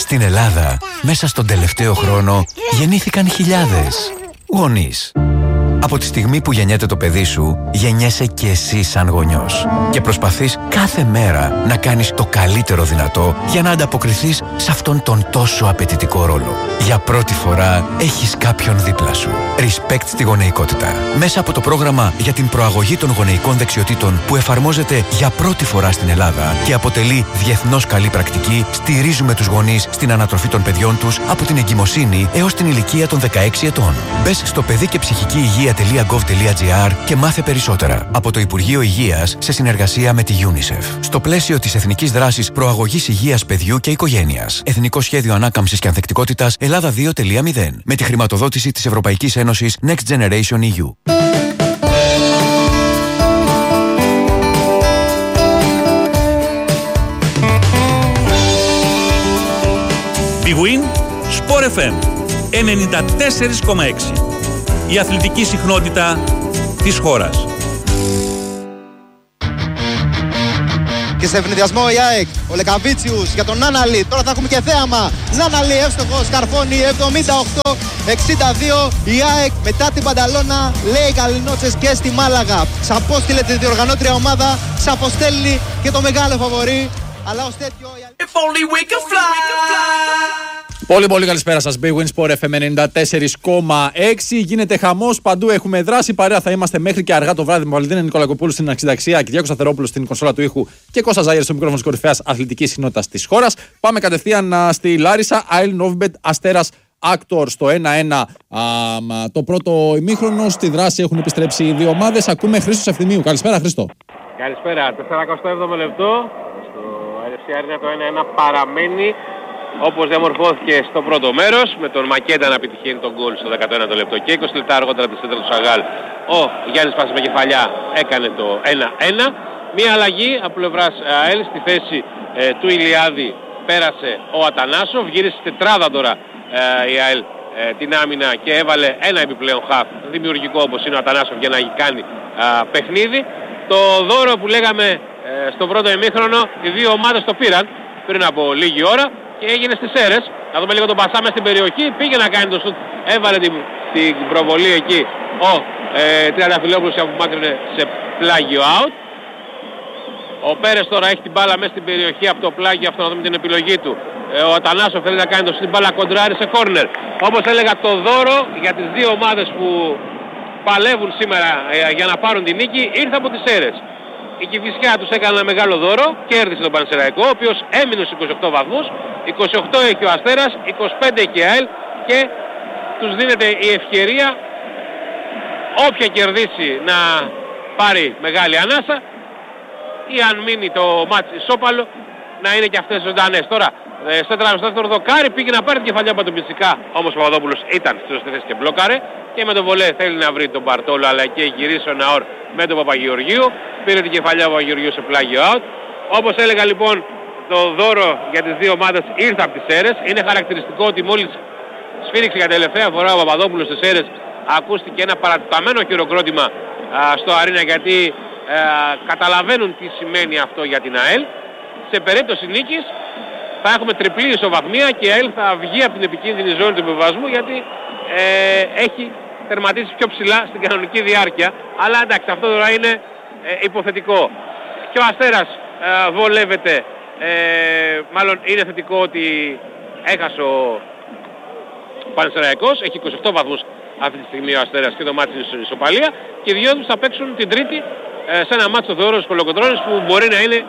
Στην Ελλάδα, μέσα στον τελευταίο χρόνο, γεννήθηκαν χιλιάδες γονείς. Από τη στιγμή που γεννιέται το παιδί σου, γεννιέσαι και εσύ σαν γονιός. Και προσπαθείς κάθε μέρα να κάνεις το καλύτερο δυνατό για να ανταποκριθείς σε αυτόν τον τόσο απαιτητικό ρόλο. Για πρώτη φορά έχεις κάποιον δίπλα σου. Respect στη γονεϊκότητα. Μέσα από το πρόγραμμα για την προαγωγή των γονεϊκών δεξιοτήτων που εφαρμόζεται για πρώτη φορά στην Ελλάδα και αποτελεί διεθνώς καλή πρακτική, στηρίζουμε τους γονείς στην ανατροφή των παιδιών τους από την εγκυμοσύνη έως την ηλικία των 16 ετών. Μπες στο παιδί και ψυχική υγεία.gov.gr και μάθε περισσότερα από το Υπουργείο Υγείας σε συνεργασία με τη UNICEF. Στο πλαίσιο της Εθνικής Δράσης Προαγωγής Υγείας Παιδιού και Οικογένειας. Εθνικό Σχέδιο Ανάκαμψης και Ανθεκτικότητας Ελλάδα 2.0 με τη χρηματοδότηση της Ευρωπαϊκής Ένωσης Next Generation EU. Big Win Sport FM 94,6. Η αθλητική συχνότητα της χώρας. Και σε ευνηδιασμό η ΑΕΚ, ο Λεκαβίτσιους για τον Νάναλι. Τώρα θα έχουμε και θέαμα. Νάναλι εύστοχος, καρφώνει 78-62. Η ΑΕΚ μετά την Πανταλώνα λέει καληνότσες και στη Μάλαγα. Ξαποστείλε τη διοργανώτρια ομάδα, ξαποστέλνει και το μεγάλο φαβορί. Αλλά ως τέτοιο... Πολύ καλησπέρα σας. Big Win Sport FM 94,6. Γίνεται χαμός παντού. Έχουμε δράση. Παρέα θα είμαστε μέχρι και αργά το βράδυ με Βαλεντίνα Νικολακοπούλου στην Αξιδαξία, Κυριάκο Σταθερόπουλο στην κονσόλα του ήχου και Κώστα Ζάιερ στο μικρόφωνο της κορυφαίας αθλητικής συχνότητας της χώρας. Πάμε κατευθείαν στη Λάρισα. ΑΕΛ Νόβιμπετ Αστέρας Άκτορ στο 1-1 το πρώτο ημίχρονο. Στη δράση έχουν επιστρέψει οι δύο ομάδες. Ακούμε Χρήστο Ευθυμίου. Καλησπέρα, Χρήστο. Καλησπέρα. 47ο λεπτό. Στο Αλευσία Αρίνα το 1-1 παραμένει όπως διαμορφώθηκε στο πρώτο μέρος, με τον Μακέντα να επιτυχαίνει τον γκολ στο 11ο λεπτό και 20 λεπτά αργότερα τη σέντρα του Σαγάλ. Ο Γιάννης Πάσης με κεφαλιά έκανε το 1-1. Μία αλλαγή από πλευράς ΑΕΛ, στη θέση του Ηλιάδη πέρασε ο Ατανάσοφ. Γύρισε στη τετράδα τώρα η ΑΕΛ την άμυνα και έβαλε ένα επιπλέον χαφ δημιουργικό όπως είναι ο Ατανάσοφ για να κάνει παιχνίδι. Το δώρο που λέγαμε στο πρώτο ημίχρονο, οι δύο ομάδες το πήραν πριν από λίγη ώρα και έγινε στις αίρες. Να δούμε λίγο τον Πασά μες στην περιοχή. Πήγε να κάνει το σουτ, έβαλε την προβολή εκεί ο Τριανταφυλόπουλος και απομάκρυνε σε πλάγιο out. Ο Πέρες τώρα έχει την μπάλα μέσα στην περιοχή από το πλάγιο αυτό, να δούμε την επιλογή του. Ο Ατανάσοφ θέλει να κάνει το σουτ, την μπάλα κοντράρει σε κόρνερ. Όπως έλεγα, το δώρο για τις δύο ομάδες που παλεύουν σήμερα για να πάρουν την νίκη ήρθε από τις αίρες. Η Κηφισιά τους έκανε ένα μεγάλο δώρο, κέρδισε τον Πανσεραϊκό, ο οποίος έμεινε στους 28 βαθμούς, 28 έχει ο Αστέρας, 25 έχει η ΑΕΛ και τους δίνεται η ευκαιρία όποια κερδίσει να πάρει μεγάλη ανάσα ή αν μείνει το μάτς ισόπαλο να είναι και αυτές ζωντανές. Τώρα στο δεύτερο δοκάρι πήγε να πάρει την κεφαλιά από τον Πιτσικά, όμως ο Παπαδόπουλος ήταν στη σωστή θέση και μπλόκαρε και με το βολέ θέλει να βρει τον Μπαρτόλο, αλλά και έχει γυρίσει ο Ναόρ με τον Παπαγεωργίου, πήρε την κεφαλιά ο Παπαγεωργίου σε πλάγιο out. Όπως έλεγα λοιπόν, το δώρο για τις δύο ομάδες ήρθε από τις αίρες. Είναι χαρακτηριστικό ότι μόλις σφύριξε για τελευταία φορά ο Παπαδόπουλος στις αίρες, ακούστηκε ένα παρατεταμένο χειροκρότημα στο Αρίνα, γιατί καταλαβαίνουν τι σημαίνει αυτό για την ΑΕΛ. Σε περίπτωση νίκης θα έχουμε τριπλή ισοβαθμία και η ΑΕΛ θα βγει από την επικίνδυνη ζώνη του υποβιβασμού, γιατί έχει τερματίσει πιο ψηλά στην κανονική διάρκεια. Αλλά εντάξει, αυτό τώρα είναι υποθετικό. Και ο Αστέρας βολεύεται, μάλλον είναι θετικό ότι έχασε ο Πανσεραϊκός, έχει 28 βαθμούς αυτή τη στιγμή ο Αστέρας και το μάτι στην ισοπαλία, και οι δυο τους θα παίξουν την Τρίτη σε ένα μάτι στο Θεόρος Κολοκοτρώνης που μπορεί να είναι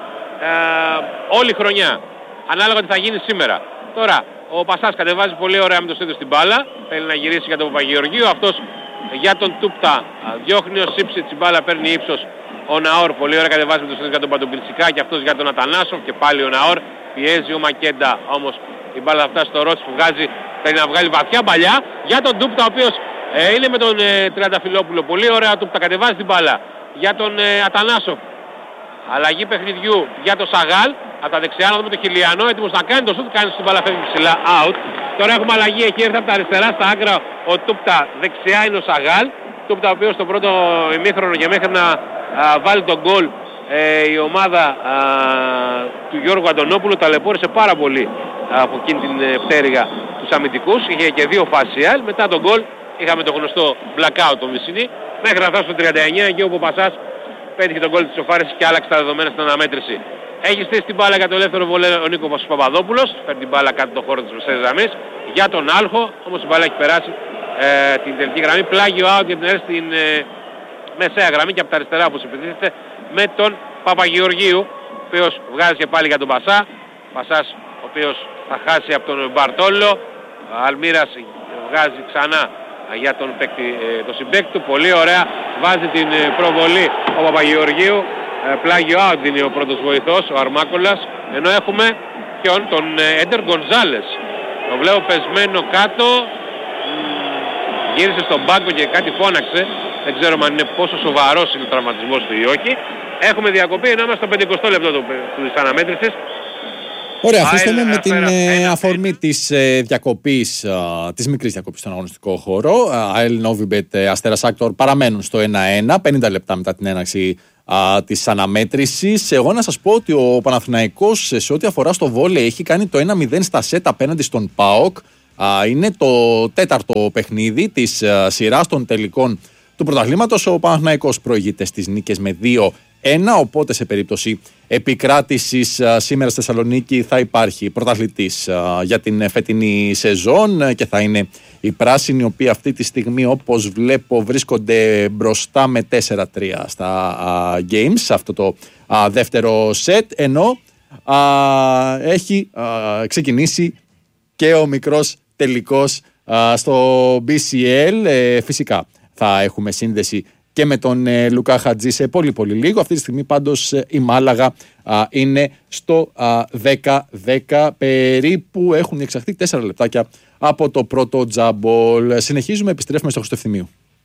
όλη χρονιά, ανάλογα τι θα γίνει σήμερα. Τώρα ο Πασάς κατεβάζει πολύ ωραία με το στήθος στην μπάλα, θέλει να γυρίσει για τον Παπαγεωργίου, αυτός για τον Τούπτα διώχνει ο Σίψιτ, η μπάλα παίρνει ύψος. Ο Ναόρ πολύ ωραία κατεβάζει με το στήθος για τον Παντοπιτσικά και αυτός για τον Ατανάσοφ, και πάλι ο Ναόρ πιέζει ο Μακέντα, όμως η μπάλα θα φτάσει στο Ρότσι που θέλει να βγάλει βαθιά παλιά για τον Τούπτα, ο οποίος είναι με τον Τριανταφυλόπουλο. Πολύ ωραία Τούπτα, κατεβάζει την μπάλα για τον Ατανάσοφ. Αλλαγή παιχνιδιού για τον Σαγάλ. Από τα δεξιά να δούμε τον Χιλιανό, έτοιμος να κάνει το σουτ, κάνει στην μπάλα, φεύγει ψηλά, out. Τώρα έχουμε αλλαγή, έχει έρθει από τα αριστερά στα άκρα ο Τούπτα, δεξιά είναι ο Σαγάλ. Τούπτα ο οποίος στο πρώτο ημίχρονο και μέχρι να βάλει τον γκολ η ομάδα του Γιώργου Αντωνόπουλου ταλαιπώρησε πάρα πολύ από εκείνη την πτέρυγα τους αμυντικούς. Είχε και 2 φάσεις. Μετά τον γκολ είχαμε το γνωστό blackout το Μισινή. Μέχρι να φτάσει στο 39 εκεί όπου ο Πασάς πέτυχε τον γκολ της ισοφάρισης και άλλαξε τα δεδομένα στην αναμέτρηση. Έχει στήσει την μπάλα για το ελεύθερο βολέ ο Νίκος Παπαδόπουλος. Φέρνει την μπάλα κάτω το χώρο της μεσαίας γραμμής για τον Άλχο. Όμως η μπάλα έχει περάσει την τελική γραμμή. Πλάγιο out για την έρθει στην μεσαία γραμμή και από τα αριστερά όπως επιτίθεται με τον Παπαγεωργίου, ο οποίος βγάζει και πάλι για τον Πασά. Πασάς ο οποίος θα χάσει από τον Μπαρτόλο. Αλμύρας βγάζει ξανά για τον συμπαίκτη του. Πολύ ωραία βάζει την προβολή ο Παπαγεωργίου. Πλάγιο out είναι ο πρώτος βοηθός, ο Αρμάκολας. Ενώ έχουμε τον Έντερ Γκονζάλες. Το βλέπω πεσμένο κάτω. Γύρισε στον πάγκο και κάτι φώναξε. Δεν ξέρω αν είναι πόσο σοβαρός είναι ο τραυματισμός του ή όχι. Έχουμε διακοπή ενώ είμαστε στο 50 λεπτό της αναμέτρησης. Ωραία, Χρήστομε, με την αφορμή της διακοπής, της μικρής διακοπής στον αγωνιστικό χώρο, ΑΕΛ Νόβιμπετ, Αστέρας Άκτορ παραμένουν στο 1-1, 50 λεπτά μετά την έναρξη της αναμέτρησης. Εγώ να σας πω ότι ο Παναθηναϊκός σε ό,τι αφορά στο βόλεϊ έχει κάνει το 1-0 στα σετ απέναντι στον ΠΑΟΚ. Είναι το 4ο παιχνίδι της σειράς των τελικών του πρωταθλήματος. Ο Παναθηναϊκός προηγείται στις νίκες με 2-1, οπότε σε περίπτωση επικράτησης σήμερα στη Θεσσαλονίκη θα υπάρχει πρωταθλητής για την φετινή σεζόν και θα είναι οι πράσινοι, οι οποίοι αυτή τη στιγμή όπως βλέπω βρίσκονται μπροστά με 4-3 στα games, σε αυτό το δεύτερο σετ, ενώ έχει ξεκινήσει και ο μικρός τελικός στο BCL. Φυσικά θα έχουμε σύνδεση και με τον Λουκά Χατζή σε πολύ λίγο. Αυτή τη στιγμή πάντως η Μάλαγα είναι στο 10-10 περίπου. Έχουν εξαχθεί 4 λεπτάκια από το πρώτο τζάμπολ. Συνεχίζουμε, επιστρέφουμε στο Χριστοευθυμίου.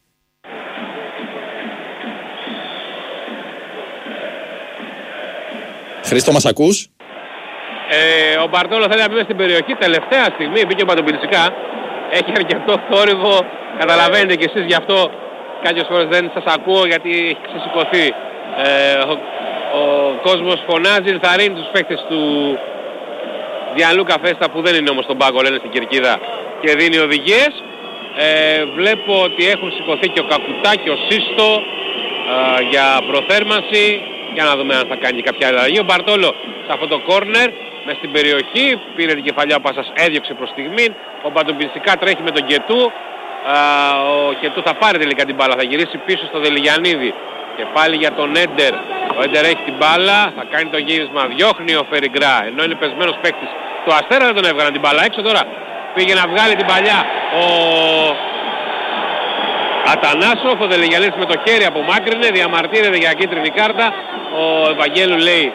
Χρήστο, μας ακούς? Ο Μπαρτόλο θέλει να μπει στην περιοχή. Τελευταία στιγμή μπήκε ο Παντοπιλτσικά. Έχει αρκετό θόρυβο. Καταλαβαίνετε κι εσείς γι' αυτό κάποιες φορές δεν σας ακούω γιατί έχει ξεσηκωθεί. Ο κόσμος φωνάζει, ενθαρρύνει τους παίκτες του Διανλούκα Φέστα που δεν είναι όμως στον πάγκο, λένε στην κερκίδα, και δίνει οδηγίες. Βλέπω ότι έχουν σηκωθεί και ο Κακουτά και ο Σύστο για προθέρμανση. Για να δούμε αν θα κάνει κάποια αλλαγή. Ο Μπαρτόλο σε αυτό το κόρνερ μες στην περιοχή πήρε την κεφαλιά που σας έδιωξε προς στιγμή. Ο Παντοπιλτσικά τρέχει με τον Κετού. Ο Κετού θα πάρει τελικά την μπάλα, θα γυρίσει πίσω στο Δελιγιαννίδη και πάλι για τον Έντερ. Ο Έντερ έχει την μπάλα, θα κάνει το γύρισμα, διώχνει ο Φεριγκρά ενώ είναι πεσμένος παίκτης του Αστέρα, δεν τον έβγαλαν την μπάλα έξω. Τώρα πήγε να βγάλει την παλιά ο Ατανάσοφ, ο Δελιγιαννίδης με το χέρι απομάκρυνε, διαμαρτύρεται για κίτρινη κάρτα. Ο Ευαγγέλου λέει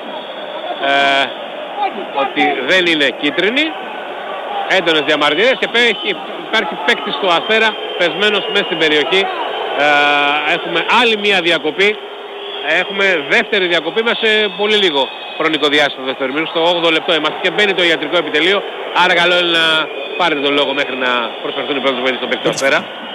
ότι δεν είναι κίτρινη. Έντονες διαμαρτυρίες και υπάρχει παίκτης του Αστέρα πεσμένος μέσα στην περιοχή. Έχουμε άλλη μία διακοπή. Έχουμε δεύτερη διακοπή μέσα σε πολύ λίγο χρονικό διάστημα δεύτερο μήνου. Στο 8ο λεπτό είμαστε και μπαίνει το ιατρικό επιτελείο. Άρα καλό είναι να πάρετε τον λόγο μέχρι να προσφερθούν οι πρώτες βοήθειες στον παίκτη του Αστέρα.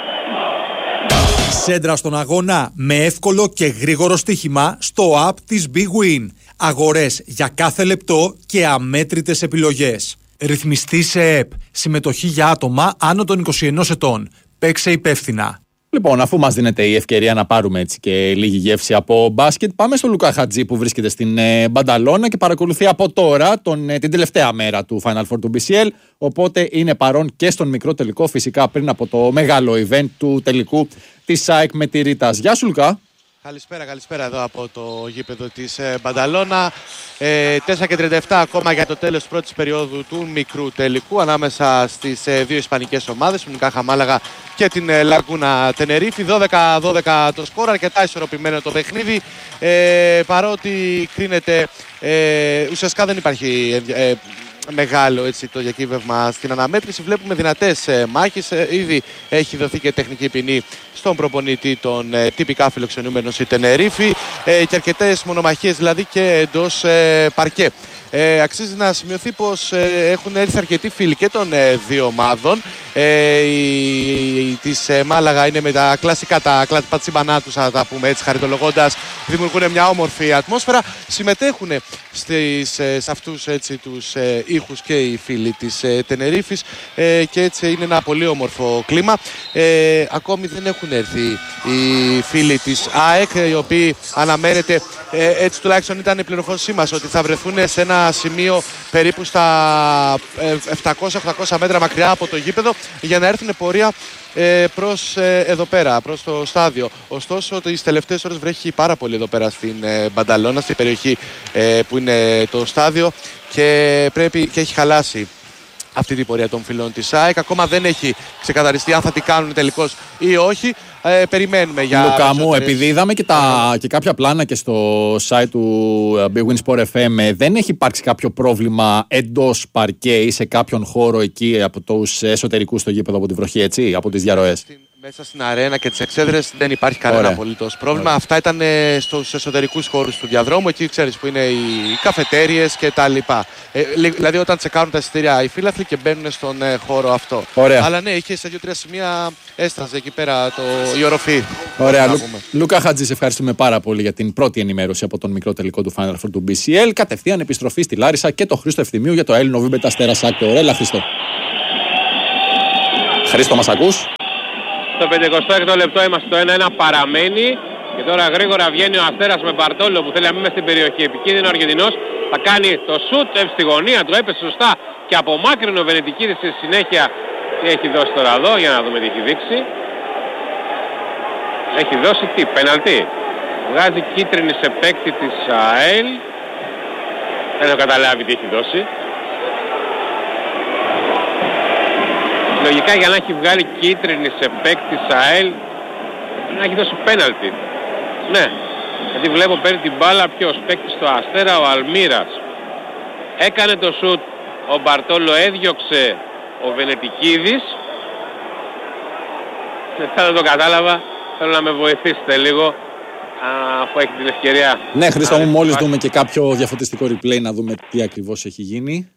Σέντρα στον αγώνα με εύκολο και γρήγορο στοίχημα στο app της Big Win. Αγορές για κάθε λεπτό και αμέτρητες επιλογές. Ρυθμιστή σε ΕΠ. Συμμετοχή για άτομα άνω των 21 ετών. Παίξε υπεύθυνα. Λοιπόν, αφού μας δίνεται η ευκαιρία να πάρουμε έτσι και λίγη γεύση από μπάσκετ, πάμε στο Λουκά Χατζή που βρίσκεται στην Μπανταλώνα και παρακολουθεί από τώρα την τελευταία μέρα του Final Four του BCL. Οπότε είναι παρόν και στον μικρό τελικό, φυσικά πριν από το μεγάλο event του τελικού της ΑΕΚ με τη Ρίτας. Γεια σου, Λουκά. Καλησπέρα εδώ από το γήπεδο της Μπανταλώνα. 4:37 ακόμα για το τέλος της πρώτης περίοδου του μικρού τελικού ανάμεσα στις δύο ισπανικές ομάδες, την Unicaja Μάλαγα και την Λαγκούνα Τενερίφη. 12-12 το σκορ, αρκετά ισορροπημένο το παιχνίδι. Παρότι κρίνεται, ουσιαστικά δεν υπάρχει μεγάλο έτσι, το διακύβευμα στην αναμέτρηση. Βλέπουμε δυνατές μάχες. Ήδη έχει δοθεί και τεχνική ποινή στον προπονητή των τυπικά φιλοξενούμενων η Τενερίφη και αρκετές μονομαχίες δηλαδή και εντός παρκέ. Αξίζει να σημειωθεί πως έχουν έρθει αρκετοί φίλοι και των δύο ομάδων. Της Μάλαγα είναι με τα κλασικά τα πατσιμπανά τους, θα τα πούμε έτσι χαριτολογώντας, δημιουργούν μια όμορφη ατμόσφαιρα. Συμμετέχουν σε αυτούς έτσι τους ήχους και οι φίλοι της Τενερίφης και έτσι είναι ένα πολύ όμορφο κλίμα. Ακόμη δεν έχουν έρθει οι φίλοι της ΑΕΚ, οι οποίοι αναμένεται, έτσι τουλάχιστον ήταν η πληροφόρησή μας, ότι θα βρεθούν σε ένα σημείο περίπου στα 700-800 μέτρα μακριά από το γήπεδο για να έρθουν πορεία προς εδώ πέρα, προς το στάδιο. Ωστόσο, τις τελευταίες ώρες βρέχει πάρα πολύ εδώ πέρα στην Μπανταλώνα, στην περιοχή που είναι το στάδιο και έχει χαλάσει αυτή την πορεία των φίλων της ΑΕΚ. Ακόμα δεν έχει ξεκαθαριστεί αν θα την κάνουν τελικώς ή όχι. Περιμένουμε για... Λουκά μου, επειδή είδαμε και κάποια πλάνα και στο site του Big Win Sport FM, δεν έχει υπάρξει κάποιο πρόβλημα εντός παρκέ ή σε κάποιον χώρο εκεί από τους εσωτερικούς στο γήπεδο από τη βροχή, έτσι, από τις διαρροές? Μέσα στην αρένα και τις εξέδρες δεν υπάρχει κανένα απολύτως πρόβλημα. Αυτά ήταν στους εσωτερικούς χώρους του διαδρόμου, εκεί ξέρεις που είναι οι καφετέριες και τα λοιπά. Δηλαδή όταν τσεκάρουν τα εισιτήρια οι φύλαθλοι και μπαίνουν στον χώρο αυτό. Ωραία. Αλλά ναι, είχε σε 2-3 σημεία έσταζε εκεί πέρα η οροφή. Ωραία. Λούκα Χατζή, ευχαριστούμε πάρα πολύ για την πρώτη ενημέρωση από τον μικρό τελικό του Final Four του BCL. Κατευθείαν επιστροφή στη Λάρισα και το Χρήστο Ευθυμίου για το Έλληνο Βίμπετα Αστέρας Άκτο. Έλα, Χρήστο. Χρήστο, μας ακούς? Στο 56ο λεπτό είμαστε, το 1-1 παραμένει και τώρα γρήγορα βγαίνει ο Αστέρας με Μπαρτόλο που θέλει να μην μες στην περιοχή. Επικίνδυνο ο Αργεντινός, θα κάνει το σουτ στη γωνία, του έπεσε σωστά και απομάκρυνε ο Βενετικίδης στη συνέχεια. Τι έχει δώσει τώρα εδώ, για να δούμε τι έχει δείξει. Έχει δώσει τι, πέναλτι. Βγάζει κίτρινη σε παίκτη της ΑΕΛ. Δεν έχω καταλάβει τι έχει δώσει. Λογικά για να έχει βγάλει κίτρινη σε παίκτη ΑΕΛ να έχει δώσει πέναλτι. Ναι, γιατί βλέπω παίρνει την μπάλα ποιος, παίκτης στο Αστέρα, ο Αλμύρας. Έκανε το σουτ, ο Μπαρτόλο έδιωξε ο Βενετικίδης. Δεν το κατάλαβα, θέλω να με βοηθήσετε λίγο αφού έχει την ευκαιρία. Ναι, Χρήστο μου, μόλις δούμε και κάποιο διαφωτιστικό replay να δούμε τι ακριβώς έχει γίνει.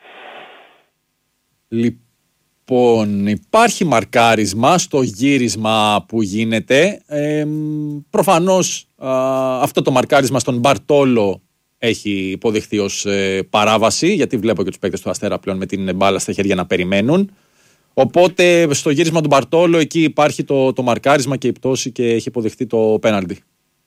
Λοιπόν, υπάρχει μαρκάρισμα στο γύρισμα που γίνεται. Προφανώς αυτό το μαρκάρισμα στον Μπαρτόλο έχει υποδειχθεί ως παράβαση, γιατί βλέπω και τους παίκτες του Αστέρα πλέον με την μπάλα στα χέρια να περιμένουν. Οπότε στο γύρισμα του Μπαρτόλο εκεί υπάρχει το μαρκάρισμα και η πτώση και έχει υποδειχθεί το πέναλτι.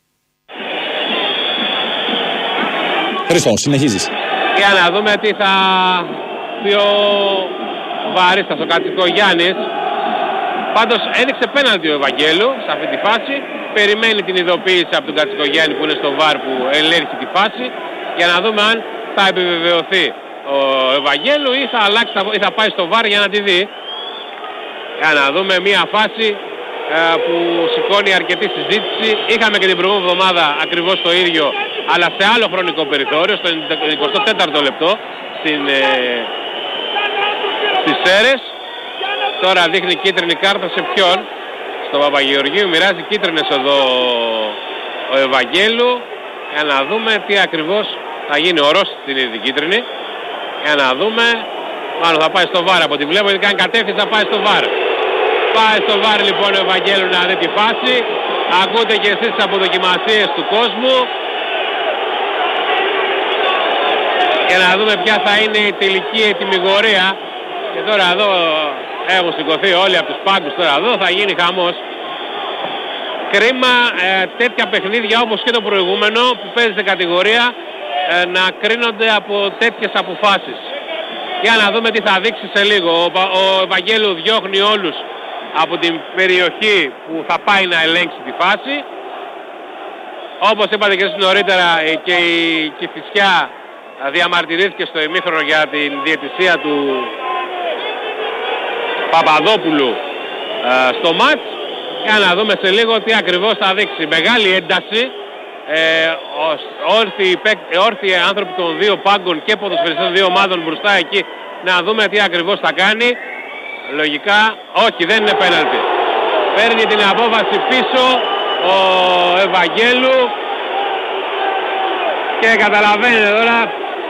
Χρήστο, συνεχίζεις. Για να δούμε τι θα πει ο Βαρίστας, ο Κατσικογιάννης. Πάντως έδειξε πέναλτι ο Ευαγγέλου σε αυτή τη φάση. Περιμένει την ειδοποίηση από τον Κατσικογιάννη που είναι στο VAR που ελέγχει τη φάση, για να δούμε αν θα επιβεβαιωθεί ο Ευαγγέλου ή θα αλλάξει ή θα πάει στο VAR για να τη δει. Για να δούμε μια φάση που σηκώνει αρκετή συζήτηση. Είχαμε και την προηγούμενη εβδομάδα ακριβώς το ίδιο, αλλά σε άλλο χρονικό περιθώριο, στο 24ο λεπτό στις Σέρες. Τώρα δείχνει κίτρινη κάρτα σε ποιον? Στο Παπαγεωργίου. Μοιράζει κίτρινες εδώ ο Ευαγγέλου. Για να δούμε τι ακριβώς θα γίνει. Ο Ρώστης την είδη κίτρινη. Για να δούμε. Μάλλον θα πάει στο VAR από ό,τι βλέπω, γιατί κάνει κατεύθυνση θα πάει στο VAR. Πάει στο VAR λοιπόν ο Ευαγγέλου να δει τη φάση. Ακούτε και εσείς τις αποδοκιμασίες του κόσμου. Για να δούμε ποια θα είναι η τελική ετυμηγορία. Και τώρα εδώ έχουν σηκωθεί όλοι από τους πάγκους, τώρα εδώ θα γίνει χαμός. Κρίμα τέτοια παιχνίδια όπως και το προηγούμενο που παίζει σε κατηγορία να κρίνονται από τέτοιες αποφάσεις. Για να δούμε τι θα δείξει σε λίγο. Ο Ευαγγέλου διώχνει όλους από την περιοχή που θα πάει να ελέγξει τη φάση. Όπως είπατε και εσείς νωρίτερα, και η Κηφισιά διαμαρτυρήθηκε στο ημίχρονο για την διαιτησία του Παπαδόπουλου στο μάτς. Για να δούμε σε λίγο τι ακριβώς θα δείξει. Μεγάλη ένταση, όρθιοι άνθρωποι των δύο πάγκων και ποδοσφαιριστές των δύο ομάδων μπροστά εκεί, να δούμε τι ακριβώς θα κάνει. Λογικά όχι, δεν είναι πέναλτι. Παίρνει την απόφαση πίσω ο Ευαγγέλου και καταλαβαίνετε τώρα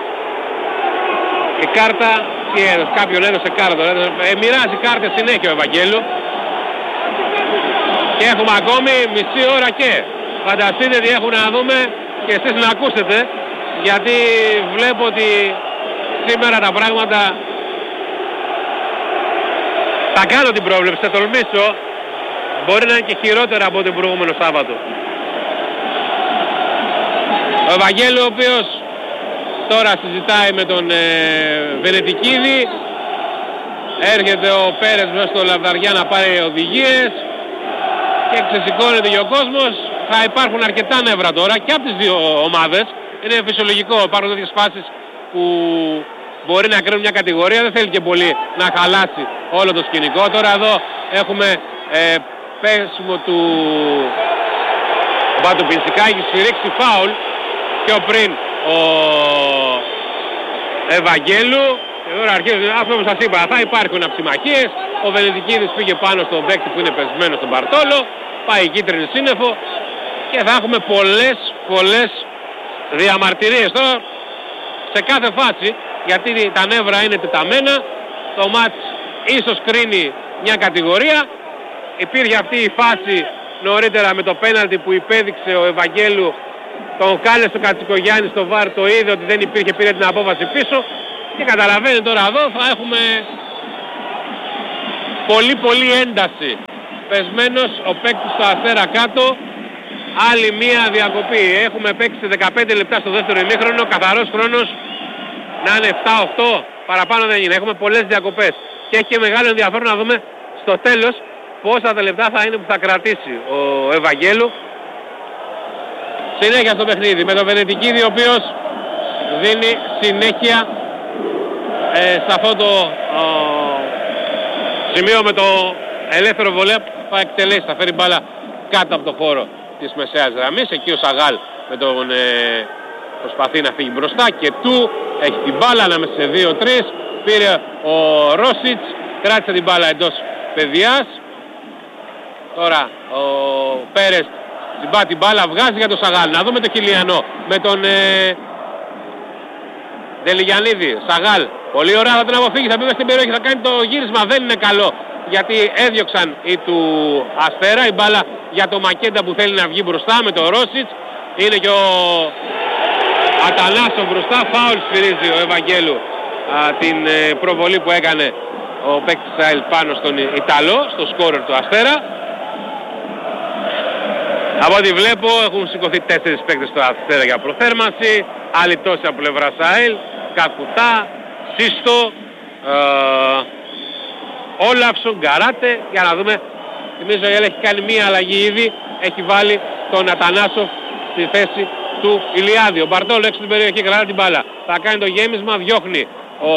η κάρτα. Τι έδωσε, κάποιον έδωσε κάρτα. Μοιράζει κάρτες συνέχεια ο Ευαγγέλου. Και έχουμε ακόμη μισή ώρα και φανταστείτε τι έχουν να δούμε και εσείς να ακούσετε, γιατί βλέπω ότι σήμερα τα πράγματα, θα κάνω την πρόβλεψη, θα τολμήσω, μπορεί να είναι και χειρότερα από την προηγούμενο Σάββατο. Ο Ευαγγέλου, ο οποίος τώρα συζητάει με τον Βενετικίδη, έρχεται ο Πέρες μέσα στο Λαβδαριά να πάρει οδηγίες και ξεσηκώνεται και ο κόσμος. Θα υπάρχουν αρκετά νεύρα τώρα και από τις δύο ομάδες. Είναι φυσιολογικό, υπάρχουν τέτοιες φάσεις που μπορεί να κρίνουν μια κατηγορία, δεν θέλει και πολύ να χαλάσει όλο το σκηνικό. Τώρα εδώ έχουμε πέσιμο του Μπατουπινσικάκη, σφυρίξει φάουλ πιο πριν ο Ευαγγέλου. Και τώρα αρχίζουν, αυτό που σας είπα, θα υπάρχουν αψιμαχίες. Ο Βενετικίδης πήγε πάνω στον παίκτη που είναι πεσμένο στον Μπαρτόλο, πάει η κίτρινη σύννεφο και θα έχουμε πολλές διαμαρτυρίες τώρα σε κάθε φάση, γιατί τα νεύρα είναι τεταμένα. Το μάτς ίσως κρίνει μια κατηγορία. Υπήρχε αυτή η φάση νωρίτερα με το πέναλτι που υπέδειξε ο Ευαγγέλου, τον κάλεσε ο Κατσικογιάννης στο VAR, το είδε ότι δεν υπήρχε, πήρε την απόφαση πίσω και καταλαβαίνει τώρα εδώ θα έχουμε πολύ ένταση. Πεσμένος ο παίκτης στο Αστέρα κάτω, άλλη μία διακοπή. Έχουμε παίξει 15 λεπτά στο δεύτερο ημίχρονο, καθαρός χρόνος να είναι 7-8, παραπάνω δεν είναι. Έχουμε πολλές διακοπές και έχει και μεγάλο ενδιαφέρον να δούμε στο τέλος πόσα τα λεπτά θα είναι που θα κρατήσει ο Ευαγγέλου. Συνέχεια στο παιχνίδι με τον Βενετικίδη, ο οποίος δίνει συνέχεια σε αυτό το σημείο με το ελεύθερο βολέα που θα εκτελέσει, θα φέρει μπάλα κάτω από το χώρο της μεσαίας γραμμής. Εκεί ο Σαγάλ με τον προσπαθεί να φύγει μπροστά και του έχει την μπάλα ανάμεσα σε 2-3. Πήρε ο Ρόσιτς, κράτησε την μπάλα εντός παιδιάς. Τώρα ο Πέρες συμπά την μπάλα, βγάζει για τον Σαγάλ. Να δούμε το Κιλιανό με τον Δελιγιαννίδη. Σαγάλ, πολύ ωραία, θα την αποφύγει, θα μπει μέσα στην περιοχή, θα κάνει το γύρισμα, δεν είναι καλό γιατί έδιωξαν οι του Αστέρα. Η μπάλα για το Μακέντα που θέλει να βγει μπροστά με τον Ρόσιτς. Είναι και ο Ατανάσο μπροστά, φάουλ σφυρίζει ο Ευαγγέλου την προβολή που έκανε ο παίκτης ΑΕΛ πάνω στον Ιταλό, στο σκόρερ του Αστέρα. Από ό,τι βλέπω έχουν σηκωθεί 4 παίκτες στο Αστέρα για προθέρμανση, άλλοι τόσοι από πλευράς ΑΕΛ, Κακουτά, Σύστο, Όλαυσον, Γκαράτε, για να δούμε. Θυμίζω η ΑΕΛ έχει κάνει μία αλλαγή ήδη, έχει βάλει τον Ατανάσοφ στη θέση του Ηλιάδη. Ο Μπαρτόλο έξω την περιοχή, κρατά την μπάλα, θα κάνει το γέμισμα, διώχνει ο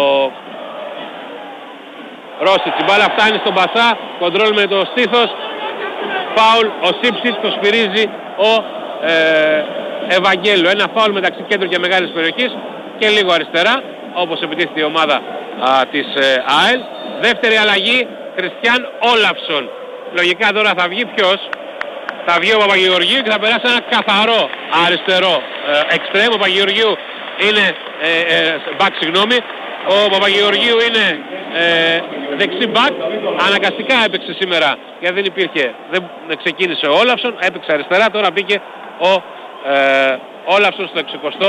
Ρόσιτς, η μπάλα φτάνει στον Μπασά, κοντρόλ με το στήθος, φάουλ, ο Σίψιτς, το σφυρίζει ο Ευαγγέλου. Ένα φάουλ μεταξύ κέντρου και μεγάλης περιοχής και λίγο αριστερά, όπως επιτίθεται η ομάδα της ΑΕΛ. Δεύτερη αλλαγή, Κριστιαν Όλαυσον. Λογικά τώρα θα βγει ποιος? Θα βγει ο Παπαγεωργίου και θα περάσει ένα καθαρό αριστερό εξτρέμ. Ο Παπαγεωργίου είναι back, συγγνώμη. Ο Παπαγεωργίου είναι δεξί back. Αναγκαστικά έπαιξε σήμερα γιατί δεν υπήρχε, δεν ξεκίνησε ο Όλαυσον, έπαιξε αριστερά, τώρα μπήκε ο Όλαυσον στο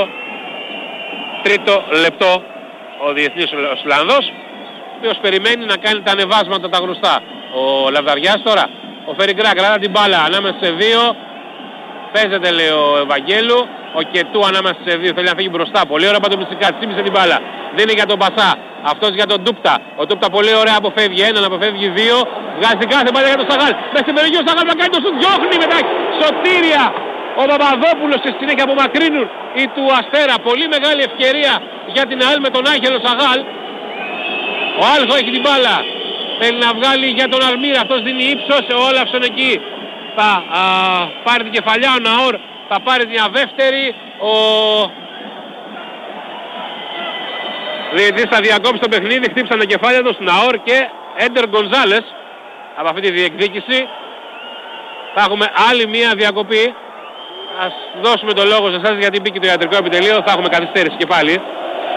63ο λεπτό, ο διεθνής Ολλανδός, ο οποίος περιμένει να κάνει τα ανεβάσματα τα γνωστά. Ο Λαβδαριάς τώρα, ο Φεριγκρά κρατά την μπάλα ανάμεσα σε 2, παίζεται λέει ο Ευαγγέλου, ο Κετού ανάμεσα σε 2 θέλει να φύγει μπροστά, πολύ ωραία Πατομιστικά, τσίμησε την μπάλα, δίνει για τον Μπασά, αυτός για τον Ντούπτα, ο Ντούπτα πολύ ωραία αποφεύγει έναν, αποφεύγει 2, βγάζει κάθε μπάλα για τον Σαγάλ, μέσα στην περιοχή ο Σαγάλ να κάνει το σουτ, διώχνει μετά, σωτήρια, ο Παπαδόπουλος στη συνέχεια απομακρύνουν οι του Αστέρα, πολύ μεγάλη ευκαιρία για την ΑΕΛ με τον Άγγελο Σαγάλ. Ο Άλφο έχει την μπάλα, θέλει να βγάλει για τον Αλμύρα, αυτός δίνει ύψος, ο Όλαυσον εκεί θα πάρει την κεφαλιά, ο Ναόρ θα πάρει μια δεύτερη, ο διαιτητής θα διακόψει το παιχνίδι, χτύπησαν τα κεφάλια τους Ναόρ και Έντερ Γκονζάλες από αυτή τη διεκδίκηση. Θα έχουμε άλλη μια διακοπή, ας δώσουμε το λόγο σε εσάς γιατί μπήκε το ιατρικό επιτελείο, θα έχουμε καθυστέρηση και πάλι.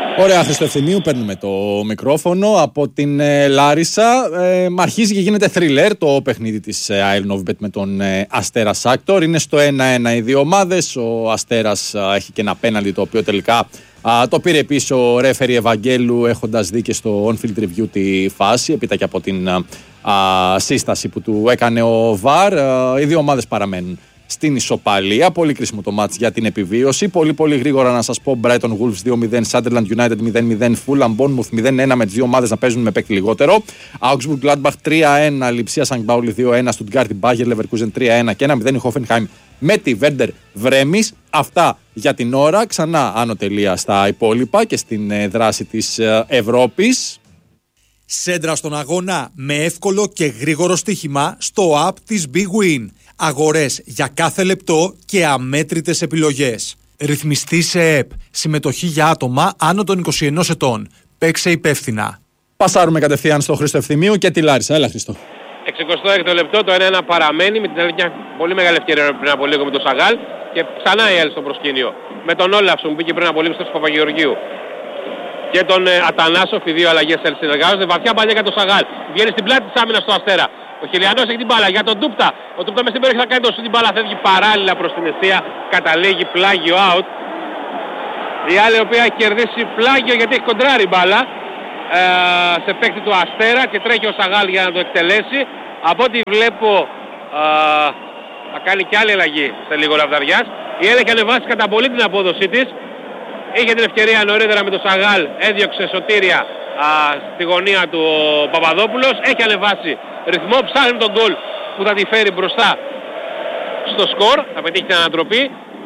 Ωραία, Χρήστο Ευθυμίου, παίρνουμε το μικρόφωνο από την Λάρισα. Αρχίζει και γίνεται θρίλερ το παιχνίδι της ΑΕΛ Novibet με τον Αστέρα Σάκτορ. Είναι στο 1-1 οι δύο ομάδες. Ο Αστέρας έχει και ένα πέναλτι το οποίο τελικά το πήρε πίσω ο ρέφερι Ευαγγέλου, έχοντας δει και στο on-field review τη φάση, έπειτα και από την σύσταση που του έκανε ο VAR. Οι δύο ομάδες παραμένουν στην ισοπαλία. Πολύ κρίσιμο το μάτς για την επιβίωση. Πολύ γρήγορα να σας πω: Brighton Wolves 2-0, Sunderland United 0-0, Fulham Bournemouth 0-1 με τις δύο ομάδες να παίζουν με παίκτη λιγότερο. Augsburg Gladbach 3-1, Λιψία St. Pauli 2-1, Stuttgart Bayer Leverkusen 3-1 και 1-0 η Hoffenheim με τη Werder Βρέμις. Αυτά για την ώρα. Ξανά άνω τελεία στα υπόλοιπα και στην δράση της Ευρώπης. Σέντρα στον αγώνα με εύκολο και γρήγορο στοίχημα στο app της Big Win. Αγορές για κάθε λεπτό και αμέτρητες επιλογές. Ρυθμιστή σε ΕΠ. Συμμετοχή για άτομα άνω των 21 ετών. Παίξε υπεύθυνα. Πασάρουμε κατευθείαν στο Χρήστο Ευθυμίου και τη Λάρισα. Έλα, Χρήστο. 66ο λεπτό, το 1-1 παραμένει με την αλήθεια πολύ μεγάλη ευκαιρία πριν από λίγο με τον Σαγάλ και ξανά η ΕΛ στο προσκήνιο. Με τον Όλαυσον που μπήκε πριν από λίγο στο Παπαγεωργίου. Και τον Ατανάσοφ, οι δύο αλλαγές ΕΛ συνεργάζονται. Βαθιά παλιά για τον Σαγάλ. Βγαίνει στην πλάτη της άμυνας στο Αστέρα. Ο Χιλιανός έχει την μπάλα για τον Τούπτα. Ο Τούπτα μες στην περιοχή θα κάνει το σου, την μπάλα φεύγει παράλληλα προς την αιστεία. Καταλήγει πλάγιο out. Η άλλη η οποία έχει κερδίσει πλάγιο γιατί έχει κοντράρει μπάλα σε παίκτη του Αστέρα και τρέχει ο Σαγάλ για να το εκτελέσει. Από ό,τι βλέπω θα κάνει και άλλη αλλαγή σε λίγο Λαβδαριάς. Η ΕΛ έχει ανεβάσει κατά πολύ την απόδοσή της. Είχε την ευκαιρία νωρίτερα με τον Σαγάλ, έδιωξε σωτήρια στη γωνία του ο Παπαδόπουλος. Έχει ανεβάσει ρυθμό, ψάχνει τον γκολ που θα τη φέρει μπροστά στο σκορ, θα πετύχει την ανατροπή.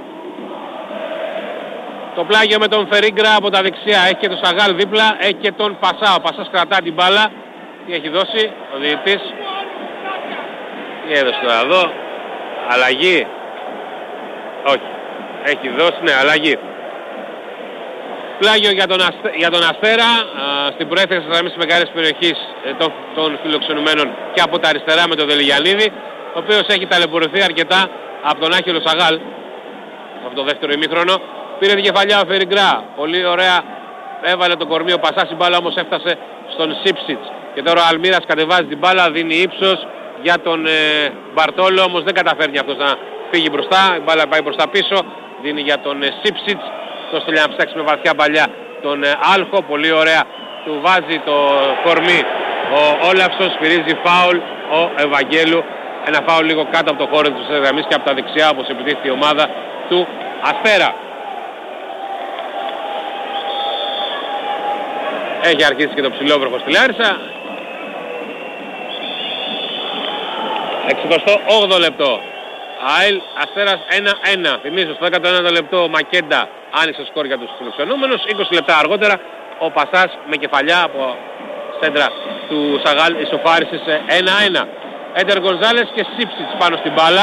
Το πλάγιο με τον Φερίγκρα από τα δεξιά, έχει και τον Σαγάλ δίπλα, έχει και τον Πασά. Ο Πασάς κρατά την μπάλα, τι έχει δώσει ο διαιτητής, τι έδωσε τώρα εδώ, αλλαγή, όχι, έχει δώσει, ναι, αλλαγή. Πλάγιο για τον Αστέρα, στην προέθεση της γραμμής της μεγάλης περιοχής των φιλοξενουμένων και από τα αριστερά με τον Δελιγιαννίδη, ο οποίος έχει ταλαιπωρηθεί αρκετά από τον Άχιλο Σαγάλ, από το δεύτερο ημίχρονο. Πήρε την κεφαλιά ο Φεριγκρά, πολύ ωραία έβαλε το κορμί, ο Πασάς, η μπάλα όμως έφτασε στον Σίψιτς. Και τώρα ο Αλμύρας κατεβάζει την μπάλα, δίνει ύψος για τον Μπαρτόλο, όμως δεν καταφέρνει αυτός να φύγει μπροστά, η μπάλα πάει προς τα πίσω, δίνει για τον Σίψιτς. Το στέλνει να ψάξει με βαθιά παλιά τον Άλχο, πολύ ωραία του βάζει το κορμί ο Όλαυσον, σφυρίζει φάουλ ο Ευαγγέλου, ένα φάουλ λίγο κάτω από το χώρο της γραμμής και από τα δεξιά όπως επιτίθεται η ομάδα του Αστέρα. Έχει αρχίσει και το ψηλόβροχο στη Λάρισα. 68ο λεπτό. ΑΕΛ Αστέρας 1-1. Θυμίζω στο 19ο λεπτό ο Μακέντα άνοιξε σκορ για τους φιλοξενούμενους. 20 λεπτά αργότερα ο Πασάς με κεφαλιά από σέντρα του Σαγάλ ισοφάρισε σε 1-1. Έντερ Γκονζάλες και Σίψιτς πάνω στην μπάλα.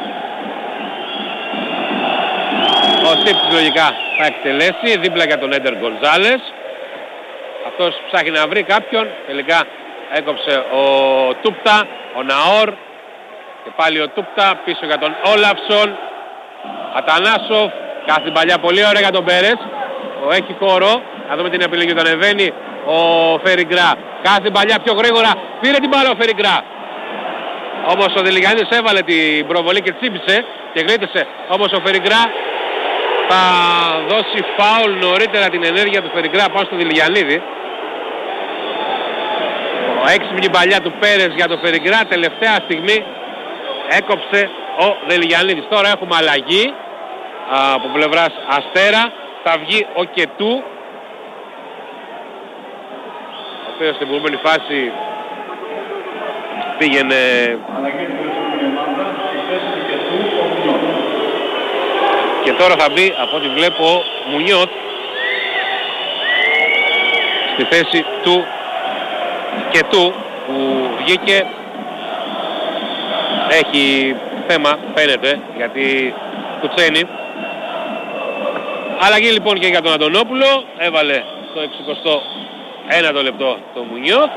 Ο Σίψιτς λογικά θα εκτελέσει δίπλα για τον Έντερ Γκονζάλες. Αυτός ψάχνει να βρει κάποιον. Τελικά έκοψε ο Τούπτα, ο Ναόρ. Και πάλι ο Τούπτα πίσω για τον Όλαυσον. Ατανάσοφ. Κάθε την παλιά πολύ ωραία για τον Πέρες. Έχει χώρο. Να δούμε την επιλογή του ανεβαίνει ο Φεριγκρά. Κάθε την παλιά πιο γρήγορα. Πήρε την μπάλα ο Φεριγκρά. Όμως ο Δελιγιαννίδης έβαλε την προβολή και τσίπησε και γλίτωσε. Όμως ο Φεριγκρά θα δώσει φάουλ νωρίτερα την ενέργεια του Φεριγκρά πάνω στο Δελιγιαννίδη. Έξυπνη παλιά του Πέρες για τον Φεριγκρά. Τελευταία στιγμή έκοψε ο Δελιγιαννίδης. Τώρα έχουμε αλλαγή από πλευράς Αστέρα. Θα βγει ο Κετού, ο οποίος στην προηγούμενη φάση πήγαινε και τώρα θα μπει από ό,τι βλέπω ο Μουνιώτ στη θέση του Κετού που βγήκε. Έχει θέμα φαίνεται γιατί κουτσένει. Αλλαγή λοιπόν και για τον Αντωνόπουλο. Έβαλε το 69ο λεπτό το Μουνιώτ.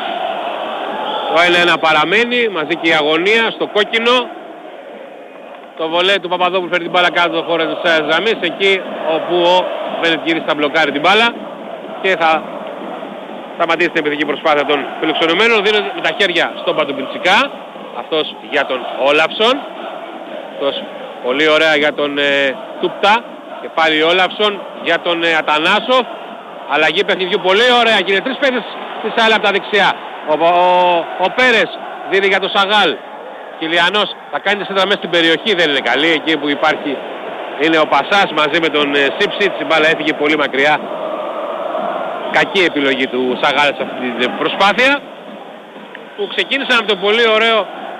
Το 1-1 παραμένει, μαζί και η αγωνία στο κόκκινο. Το βολέ του Παπαδόπουλου φέρει την μπάλα κάτω το χώρο της γραμμής, εκεί όπου ο Βενετκύρης θα μπλοκάρει την μπάλα και θα σταματήσει την επιθετική προσπάθεια των φιλοξενουμένων. Δίνει με τα χέρια στον Παντουμπιντσικά, αυτός για τον Όλαυσον, αυτός πολύ ωραία για τον Τούπτα και πάλι Όλαυσον για τον Ατανάσοφ. Αλλαγή παιχνιδιού πολύ ωραία και είναι τρεις παίκτες της ΑΕΛ από τα δεξιά. Ο Πέρες δίνει για τον Σαγάλ. Κιλιανός θα κάνει τη σέντρα μέσα στην περιοχή, δεν είναι καλή. Εκεί που υπάρχει είναι ο Πασάς μαζί με τον Σίψιτς. Η μπάλα έφυγε πολύ μακριά. Κακή επιλογή του Σαγάλ σε αυτή την προσπάθεια. Που ξεκίνησαν από το πολύ ωραίο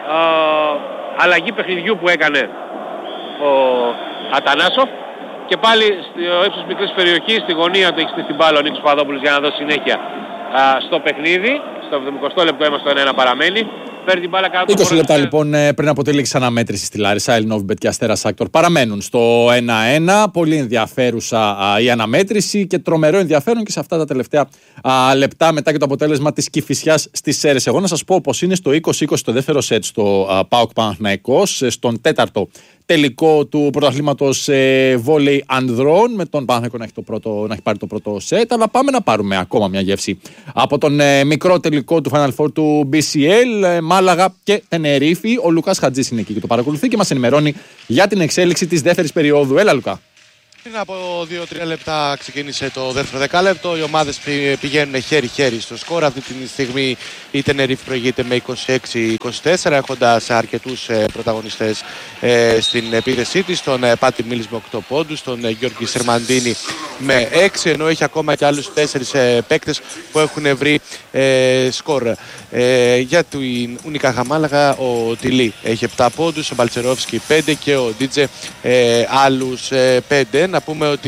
αλλαγή παιχνιδιού που έκανε ο Ατανάσοφ. Και πάλι στο ύψος μικρής περιοχής, στη γωνία του έχει στήσει την μπάλα ο Νίκος Παπαδόπουλος για να δώσει συνέχεια στο παιχνίδι. Στο 70 λεπτό είμαστε στο 1-1 παραμένει. 20 λεπτά λοιπόν πριν από τη λήξη αναμέτρηση στη Λάρισα, Ελληνόβιμπετ και Αστέρας Άκτορ παραμένουν στο 1-1. Πολύ ενδιαφέρουσα η αναμέτρηση και τρομερό ενδιαφέρον και σε αυτά τα τελευταία λεπτά μετά και το αποτέλεσμα της Κηφισιάς στις Σέρρες. Εγώ να σας πω πως είναι στο 20-20 το δεύτερο σετ στο ΠΑΟΚ Παναθηναϊκός, στον τέταρτο τελικό του πρωταθλήματος βόλεϊ ανδρών, με τον Παναθηναϊκό να έχει πάρει το πρώτο σετ. Αλλά πάμε να πάρουμε ακόμα μια γεύση από τον μικρό τελικό του Final Four του BCL, Μάλαγα και Τενερίφη. Ο Λουκάς Χατζής είναι εκεί και το παρακολουθεί και μας ενημερώνει για την εξέλιξη της δεύτερης περίοδου. Έλα, Λουκά. Πριν από 2-3 λεπτά ξεκίνησε το δεύτερο δεκάλεπτο. Οι ομάδες πηγαίνουν χέρι-χέρι στο σκορ. Αυτή τη στιγμή η Τενερίφη προηγείται με 26-24, έχοντας αρκετούς πρωταγωνιστές στην επίθεσή της. Τον Πάτη Μίλης με 8 πόντους, τον Γιώργη Σερμαντίνη με 6, ενώ έχει ακόμα και άλλους 4 παίκτες που έχουν βρει σκορ. Για την Ουνικά Μάλαγα ο Τιλί έχει 7 πόντους, ο Μπαλτσερόφσκι 5 και ο Ντίτζε άλλους 5. Να πούμε ότι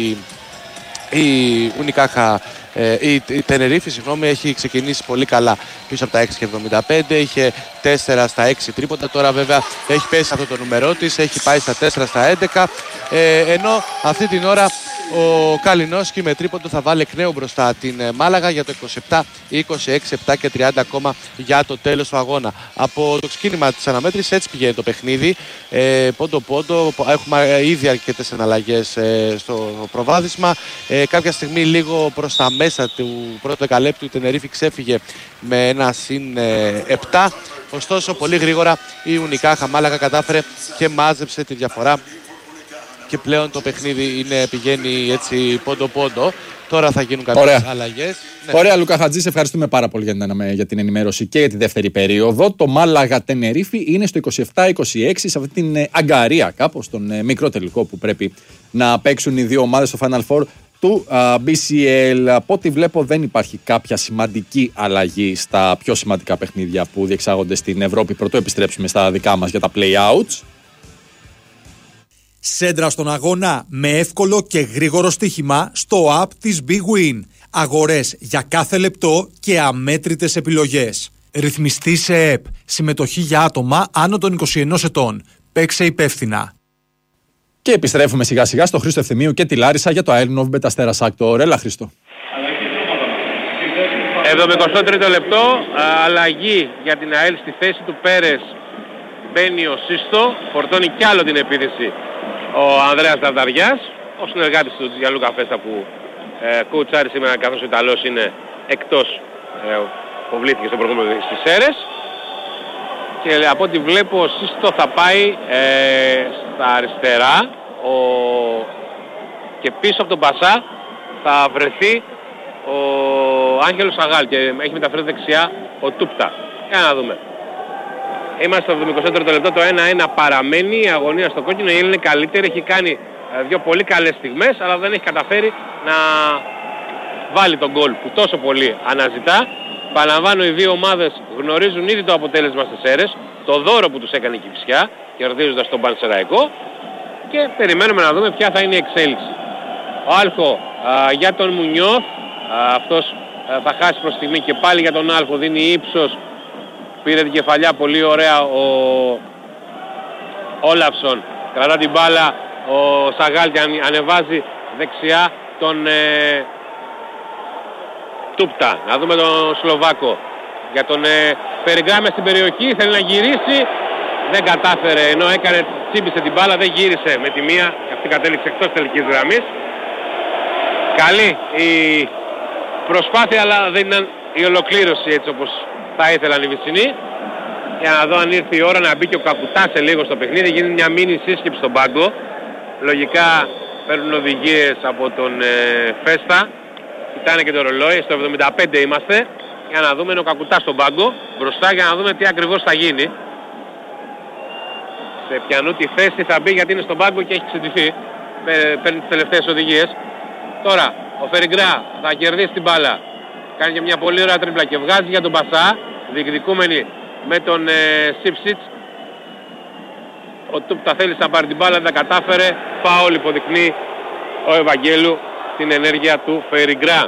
η Ουνικάχα, η Τενερίφη, έχει ξεκινήσει πολύ καλά πίσω από τα 6,75, είχε 4 στα 6 τρίποντα, τώρα βέβαια έχει πέσει αυτό το νούμερό της, έχει πάει στα 4 στα 11, ενώ αυτή την ώρα ο Καλινόσκι με τρίποντο θα βάλει εκ νέου μπροστά την Μάλαγα για το 27, 26, 7 και 30 ακόμα για το τέλος του αγώνα. Από το ξεκίνημα της αναμέτρησης έτσι πηγαίνει το παιχνίδι, πόντο-πόντο, έχουμε ήδη αρκετές εναλλαγές στο προβάδισμα. Κάποια στιγμή λίγο προς τα μέσα του πρώτου δεκαλέπτου η Τενερίφη ξέφυγε με ένα συν 7, ωστόσο πολύ γρήγορα η Ουνικάχα Μάλαγα κατάφερε και μάζεψε τη διαφορά και πλέον το παιχνίδι πηγαίνει έτσι πόντο-πόντο. Τώρα θα γίνουν κάποιες αλλαγές. Ωραία, Λουκά Χατζή, σε ευχαριστούμε πάρα πολύ για την ενημέρωση και για τη δεύτερη περίοδο. Το Μάλαγα Τενερίφη είναι στο 27-26, σε αυτή την αγκαρία κάπως, τον μικρό τελικό που πρέπει να παίξουν οι δύο ομάδες στο Final Four του BCL. Από ό,τι βλέπω δεν υπάρχει κάποια σημαντική αλλαγή στα πιο σημαντικά παιχνίδια που διεξάγονται στην Ευρώπη. Πρωτού επιστρέψουμε στα δικά μας για τα play-outs. Σέντρα στον αγώνα με εύκολο και γρήγορο στοίχημα στο app της Big Win. Αγορές για κάθε λεπτό και αμέτρητες επιλογές. Ρυθμιστή σε ΕΠ. Συμμετοχή για άτομα άνω των 21 ετών. Παίξε υπεύθυνα. Και επιστρέφουμε σιγά σιγά στο Χρήστο Ευθυμίου και τη Λάρισα για το Ελληνόβιμπετ Αστέρας Άκτορ. Έλα, Χρήστο. 73ο λεπτό, αλλαγή για την ΑΕΛ στη θέση του Πέρες. Μπαίνει ο Σύστο, φορτώνει κι άλλο την επίθεση ο Ανδρέας Δαβδαριάς, ο συνεργάτης του Γιαλούκα Φέστα που κουτσάρει σήμερα, καθώς ο Ιταλός είναι εκτός, υποβλήθηκε στο προηγούμενο στις Σέρρες. Και από ό,τι βλέπω ο Σύστο θα πάει στα αριστερά και πίσω από τον Πασά θα βρεθεί ο Άγγελος Σαγάλ και έχει μεταφέρει δεξιά ο Τούπτα. Για να δούμε. Είμαστε στο 74ο λεπτό, το 1-1 παραμένει, η αγωνία στο κόκκινο, η Έλλη είναι καλύτερη, έχει κάνει δύο πολύ καλές στιγμές, αλλά δεν έχει καταφέρει να βάλει τον γκολ που τόσο πολύ αναζητά. Παραλαμβάνω, οι δύο ομάδες γνωρίζουν ήδη το αποτέλεσμα στις Σέρρες, το δώρο που τους έκανε η Κηφισιά, κερδίζοντας τον Πανσεραϊκό, και περιμένουμε να δούμε ποια θα είναι η εξέλιξη. Ο Άλχο για τον Μουνιώθ, αυτός θα χάσει προς στιγμή και πάλι για τον Άλχο, δίνει ύψος. Πήρε την κεφαλιά πολύ ωραία ο Όλαυσον, κρατά την μπάλα ο Σαγάλ και ανεβάζει δεξιά τον Τούπτα. Να δούμε τον Σλοβάκο για τον Περιγράμε στην περιοχή, θέλει να γυρίσει, δεν κατάφερε, ενώ έκανε τσίμπησε την μπάλα, δεν γύρισε με τη μία, αυτή κατέληξε εκτός τελικής γραμμής. Καλή η προσπάθεια, αλλά δεν ήταν η ολοκλήρωση έτσι όπως θα ήθελαν οι Βυσσινοί. Για να δω αν ήρθε η ώρα να μπει και ο Κακουτάς σε λίγο στο παιχνίδι, γίνει μια μίνι σύσκεψη στον πάγκο. Λογικά παίρνουν οδηγίες από τον Φέστα. Κοιτάνε και το ρολόι, στο 75 είμαστε. Για να δούμε, είναι ο Κακουτάς στον πάγκο μπροστά, για να δούμε τι ακριβώς θα γίνει. Σε ποιανού τη θέση θα μπει, γιατί είναι στον πάγκο και έχει ξεντηθεί. Παίρνει τις τελευταίες οδηγίες. Τώρα ο Φεριγκρά θα κερδίσει την μπάλα. Κάνει και μια πολύ ωραία τρίπλα και βγάζει για τον Μπασά. Διεκδικούμενη με τον Σίψιτς. Ο Τούπτα θέλει να πάρει την μπάλα, δεν τα κατάφερε. Φάουλ υποδεικνύει ο Ευαγγέλου την ενέργεια του Φεριγκρά.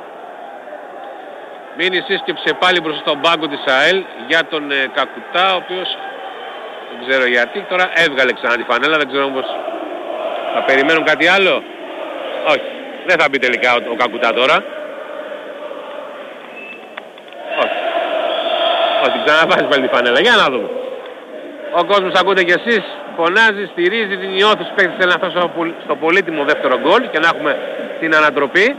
Μείνει σύσκεψε πάλι μπροστά στον πάγκο της ΑΕΛ για τον Κακουτά, ο οποίος δεν ξέρω γιατί τώρα έβγαλε ξανά τη φανέλα, δεν ξέρω πως θα περιμένουν κάτι άλλο. Όχι, δεν θα μπει τελικά ο Κακουτά τώρα. Όχι. Όχι, ξαναβάζει πάλι τη φανέλα, για να δούμε. Ο κόσμος, ακούτε κι εσείς, φωνάζει, στηρίζει την νιώθηση που παίχτης, θέλει να φτάσει στο πολύτιμο δεύτερο γκολ και να έχουμε την ανατροπή.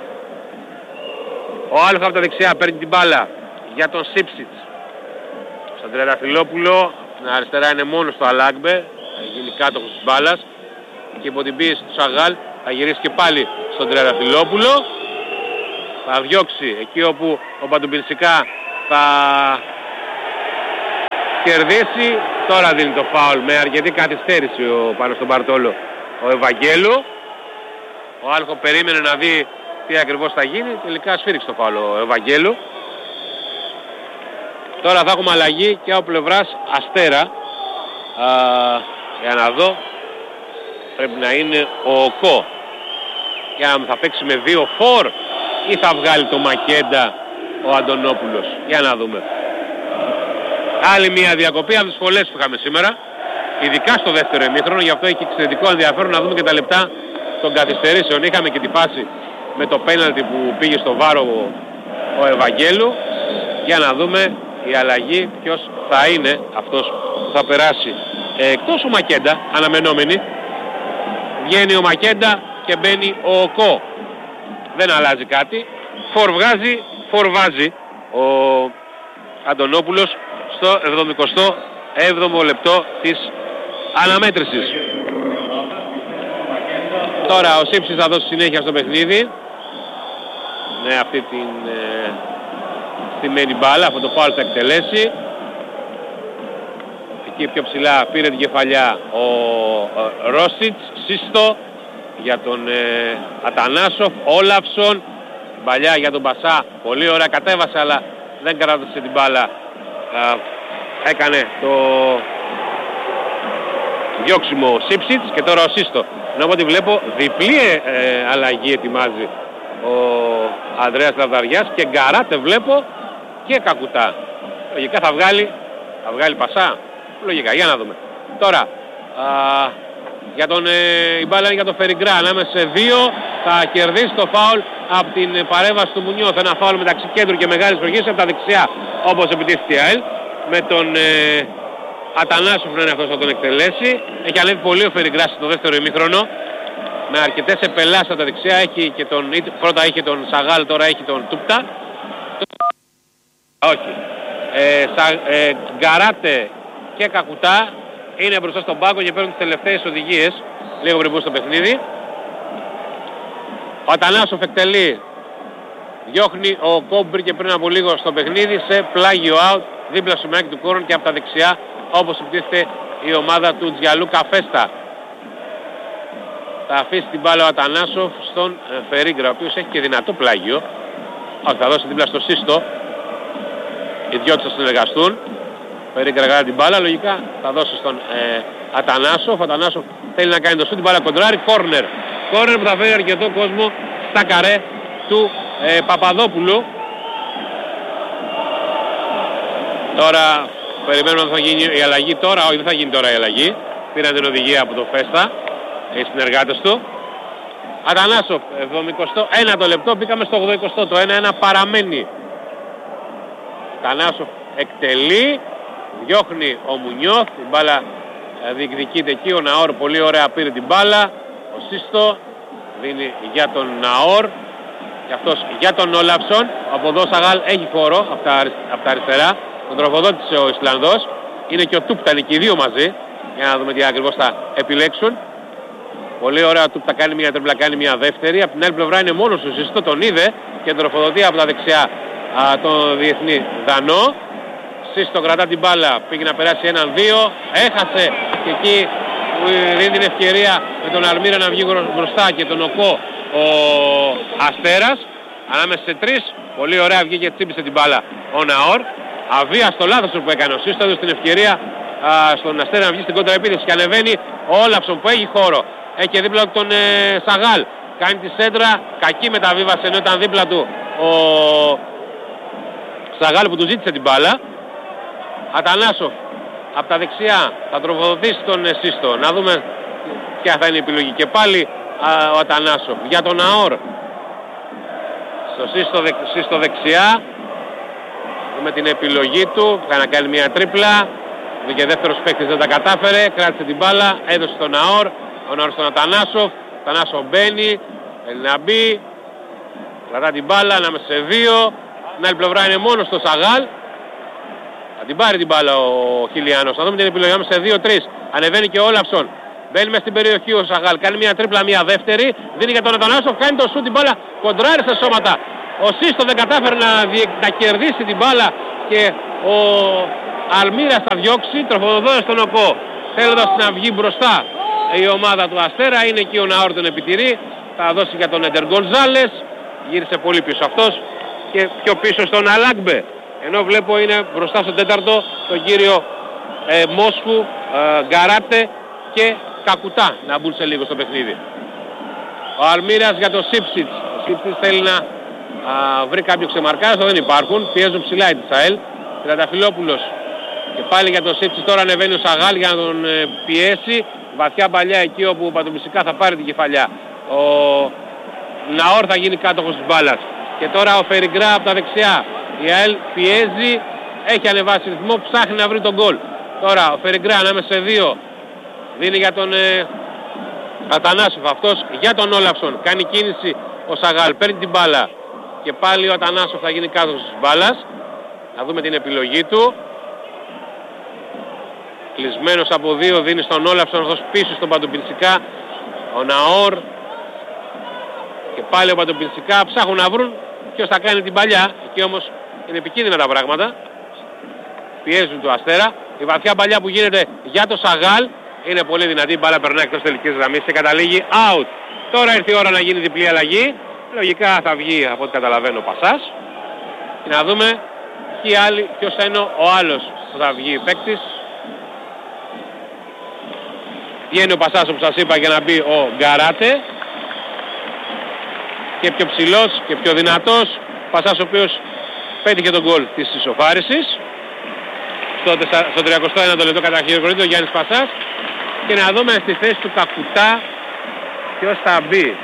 Ο Άλφα από τα δεξιά παίρνει την μπάλα για τον Σίψιτς. Στον Τρεραφυλόπουλο, στην αριστερά είναι μόνος του Αλάγκμπε, θα γίνει κάτοχος της μπάλας και υπό την πίεση του Σαγάλ θα γυρίσει και πάλι στον Τρεραφυλόπουλο. Θα διώξει εκεί όπου ο Παντουμπινσικά θα κερδίσει. Τώρα δίνει το φάουλ με αρκετή καθυστέρηση πάνω στον Μπαρτόλο ο Ευαγγέλου. Ο Άλχο περίμενε να δει τι ακριβώς θα γίνει, τελικά σφύριξε το φάουλ ο Ευαγγέλου. Τώρα θα έχουμε αλλαγή και από πλευράς Αστέρα. Για να δω, πρέπει να είναι ο Κο. Για να θα παίξει με 2 φορ ή θα βγάλει το Μακέντα ο Αντωνόπουλος. Για να δούμε. Άλλη μια διακοπή από τις πολλές που είχαμε σήμερα, ειδικά στο δεύτερο ημίχρονο, γι' αυτό έχει εξαιρετικό ενδιαφέρον να δούμε και τα λεπτά των καθυστερήσεων. Είχαμε και τη φάση με το πέναλτι που πήγε στο βάρο ο Ευαγγέλου. Για να δούμε η αλλαγή, ποιος θα είναι αυτός που θα περάσει. Εκτός ο Μακέντα, αναμενόμενη, βγαίνει ο Μακέντα και μπαίνει ο Κο. Δεν αλλάζει κάτι. Φορβάζει ο Αντωνόπουλος στο 77ο λεπτό της αναμέτρησης. Τώρα ο Σύψης θα δώσει συνέχεια στο παιχνίδι με αυτή την στημένη μπάλα, αυτό το φάουλ θα εκτελέσει. Εκεί πιο ψηλά πήρε την κεφαλιά ο Ρόσιτς, Σύστο για τον Ατανάσοφ, Όλαυσον, παλιά για τον Μπασά, πολύ ωραία κατέβασε αλλά δεν κράτησε την μπάλα, έκανε το διώξιμο Σύψιτς και τώρα ο Σύστο. Ενώ από ό,τι βλέπω διπλή αλλαγή ετοιμάζει ο Ανδρέας Λαβδαριάς και Γκαράτε βλέπω και Κακουτά. Λογικά θα βγάλει Πασά. Λογικά, για να δούμε. Τώρα, για τον, η μπάλα είναι για τον Φεριγκρά. Ανάμεσα σε 2 θα κερδίσει το φάουλ από την παρέμβαση του Μουνιώθ. Ένα φάουλ μεταξύ κέντρου και μεγάλης προγής από τα δεξιά, όπως επιτίθεται η ΑΕΛ. Με τον Ατανάσοφ να είναι αυτός θα τον εκτελέσει. Έχει ανέβει πολύ ο Φεριγκρά στο δεύτερο ημίχρονο. Με αρκετές επελάσεις από τα δεξιά. Έχει και τον, πρώτα είχε τον Σαγάλ, τώρα έχει τον Τούπτα. Όχι. Γκαράτε και Κακουτά είναι μπροστά στον πάγκο και παίρνουν τις τελευταίες οδηγίες λίγο πριν μπουν στο παιχνίδι. Ο Ατανάσοφ εκτελεί, διώχνει ο Κόμπρι και πριν από λίγο στο παιχνίδι σε πλάγιο out δίπλα στο μεράκι του κόρον και από τα δεξιά, όπως επιτίθεται η ομάδα του Τζιαλούκα Φέστα. Θα αφήσει την μπάλα ο Ατανάσοφ στον Φερίγκρα, ο οποίος έχει και δυνατό πλάγιο. Όχι, θα δώσει δίπλα στο Σύστο. Οι δυο θα συνεργαστούν. Φερίγκρα κρατά την μπάλα, λογικά θα δώσει στον Ατανάσοφ. Ο Ατανάσοφ θέλει να κάνει το σούτ, την μπάλα κοντράρει, κόρνερ. Κόρνερ που θα φέρει αρκετό κόσμο στα καρέ του Παπαδόπουλου. Τώρα περιμένουμε αν θα γίνει η αλλαγή τώρα. Όχι, δεν θα γίνει τώρα η αλλαγή. Πήραν την οδηγία από το Φέστα οι συνεργάτες του. Ατανάσοφ, 71 λεπτό, μπήκαμε στο 80, το 1-1 παραμένει. Ατανάσοφ εκτελεί, διώχνει ο Μουνιώθ, η μπάλα διεκδικείται εκεί. Ο Ναόρ πολύ ωραία πήρε την μπάλα. Ο Σύστο δίνει για τον Ναόρ και αυτός για τον Όλαψον. Από εδώ Σαγάλ έχει χώρο από τα αριστερά. Τον τροφοδότησε ο Ισλανδός. Είναι και ο Τούπτα, και οι δύο μαζί. Για να δούμε τι ακριβώς θα επιλέξουν. Πολύ ωραία, ο Τούπτα κάνει μια τριπλά, κάνει μια δεύτερη. Από την άλλη πλευρά είναι μόνος του Σύστο, τον είδε και τροφοδοτεί από τα δεξιά τον διεθνή Δανό. Σύστο κρατά την μπάλα, πήγε να περάσει 1-2, έχασε και εκεί δίνει την ευκαιρία με τον Αλμύρα να βγει μπροστά και τον Οκό ο Αστέρας. Ανάμεσα σε τρεις, πολύ ωραία βγήκε και τσίπησε την μπάλα ο Ναόρ. Αβίαστο λάθος που έκανε ο Σύστο, έδωσε την ευκαιρία στον Αστέρα να βγει στην κόντρα επίθεση και ανεβαίνει ο Όλαψον που έχει χώρο. Έχει και δίπλα του τον Σαγάλ. Κάνει τη σέντρα, κακή μεταβίβαση ενώ ήταν δίπλα του ο Σαγάλ που του ζήτησε την μπάλα. Ατανάσοφ από τα δεξιά θα τροφοδοτήσει τον Σύστο. Να δούμε ποια θα είναι η επιλογή. Και πάλι ο Ατανάσοφ για τον Ναόρ. Στο Σύστο δεξιά. Δούμε την επιλογή του. Θα να κάνει μια τρίπλα. Και δεύτερος παίκτης δεν τα κατάφερε. Κράτησε την μπάλα. Έδωσε στον Ναόρ. Ο Ναόρ στον Ατανάσοφ. Ο Ατανάσοφ μπαίνει. Θέλει να μπει. Κρατά την μπάλα. Ανάμεσα σε δύο. Την άλλη πλευρά είναι μόνος στο Σαγάλ. Θα την πάρει την μπάλα ο Χιλιάνος. Θα δούμε την επιλογή μας σε 2-3. Ανεβαίνει και ο Όλαψον. Μπαίνει μέσα στην περιοχή ο Σαγάλ. Κάνει μια τρίπλα, μια δεύτερη. Δίνει για τον Ατανάσοφ. Κάνει το σου την μπάλα. Κοντράρει στα σώματα. Ο Σύστο δεν κατάφερε να κερδίσει την μπάλα. Και ο Αλμύρας θα διώξει. Τροφοδοτώντας τον Οκό. Θέλοντας να βγει μπροστά η ομάδα του Αστέρα. Είναι εκεί ο Ναόρ τον επιτηρεί. Θα δώσει για τον Έντερ Γκονζάλες. Γύρισε πολύ πίσω αυτός. Και πιο πίσω στον Αλάγκμπε. Ενώ βλέπω είναι μπροστά στον τέταρτο τον κύριο Μόσφου, Γκαράτε και Κακουτά να μπουν σε λίγο στο παιχνίδι. Ο Αλμύρας για το Σίψιτς. Ο Σίψιτς θέλει να βρει κάποιο ξεμαρκάριστο, δεν υπάρχουν. Πιέζουν ψηλά οι Τισαέλ. Τριανταφυλόπουλος. Και πάλι για το Σίψιτς τώρα ανεβαίνει ο Σαγάλ για να τον πιέσει. Βαθιά παλιά εκεί όπου πατομιστικά θα πάρει την κεφαλιά. Ο Ναόρ θα γίνει κάτοχος της μπάλας. Και τώρα ο Φεριγκρά από τα δεξιά. Η ΑΕΛ πιέζει, έχει ανεβάσει ρυθμό, ψάχνει να βρει τον γκολ. Τώρα ο Φεριγκρά ανάμεσα σε δύο δίνει για τον Ατανάσοφ, αυτός για τον Όλαψον. Κάνει κίνηση ο Σαγάλ, παίρνει την μπάλα και πάλι ο Ατανάσοφ θα γίνει κάτω της μπάλας. Να δούμε την επιλογή του. Κλεισμένος από δύο δίνει στον Όλαψον, αυτός πίσω στον Παντοπινσικά. Ο Ναόρ και πάλι ο Παντοπινσικά ψάχνουν να βρουν ποιος θα κάνει την παλιά. Εκεί όμως είναι επικίνδυνα τα πράγματα. Πιέζουν το Αστέρα. Η βαθιά παλιά που γίνεται για το Σαγάλ είναι πολύ δυνατή. Η μπάλα περνάει εκτός τελικής γραμμής και καταλήγει out. Τώρα ήρθε η ώρα να γίνει διπλή αλλαγή. Λογικά θα βγει από ό,τι καταλαβαίνω ο Πασάς. Και να δούμε ποιος θα είναι ο άλλος που θα βγει παίκτης. Βγαίνει ο Πασάς όπως σας είπα για να μπει ο Γκαράτε. Και πιο ψηλός και πιο δυνατός. Πασάς ο οποίος πέτυχε τον γκολ της ισοφάρισης. Στο 31ο λεπτό καταχειροκροτείται ο Γιάννης Πασάς. Και να δούμε στη θέση του Κακουτά ποιος θα μπει.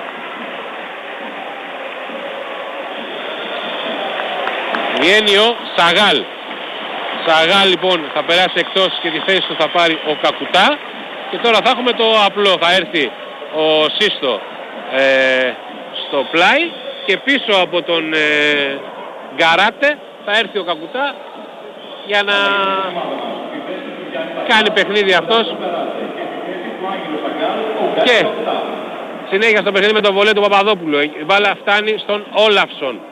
Βγαίνει ο Σαγάλ. Σαγάλ λοιπόν θα περάσει εκτός και τη θέση του θα πάρει ο Κακουτά. Και τώρα θα έχουμε το απλό. Θα έρθει ο Σύστο στο πλάι και πίσω από τον Γκαράτε θα έρθει ο Κακουτά για να κάνει παιχνίδι αυτός. Και συνέχεια στο παιχνίδι με τον βολέ του Παπαδόπουλου. Η μπάλα φτάνει στον Όλαψον.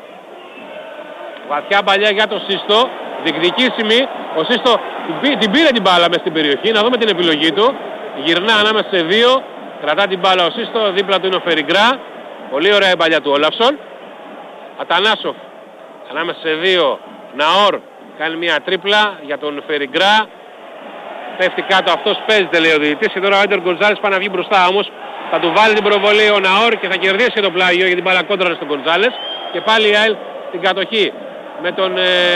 Βαθιά παλιά για τον Σύστο. Διεκδικήσιμη. Ο Σύστο την πήρε την μπάλα μες στην περιοχή. Να δούμε την επιλογή του. Γυρνά ανάμεσα σε δύο. Κρατά την μπάλα ο Σύστο. Δίπλα του είναι ο Φεριγκρά. Πολύ ωραία η παλιά του Όλαψον. Ατανάσοφ ανάμεσα σε δύο. Ναόρ κάνει μια τρίπλα για τον Φεριγκρά. Πέφτει κάτω, αυτός παίζεται λέει ο διαιτητής. Και τώρα ο Έντερ Γκονζάλες πάει να βγει μπροστά όμως. Θα του βάλει την προβολή ο Ναόρ και θα κερδίσει και το πλάγιο γιατί την μπάλα κόντρανε στον Γκονζάλες. Και πάλι η ΑΕΛ την κατοχή με τον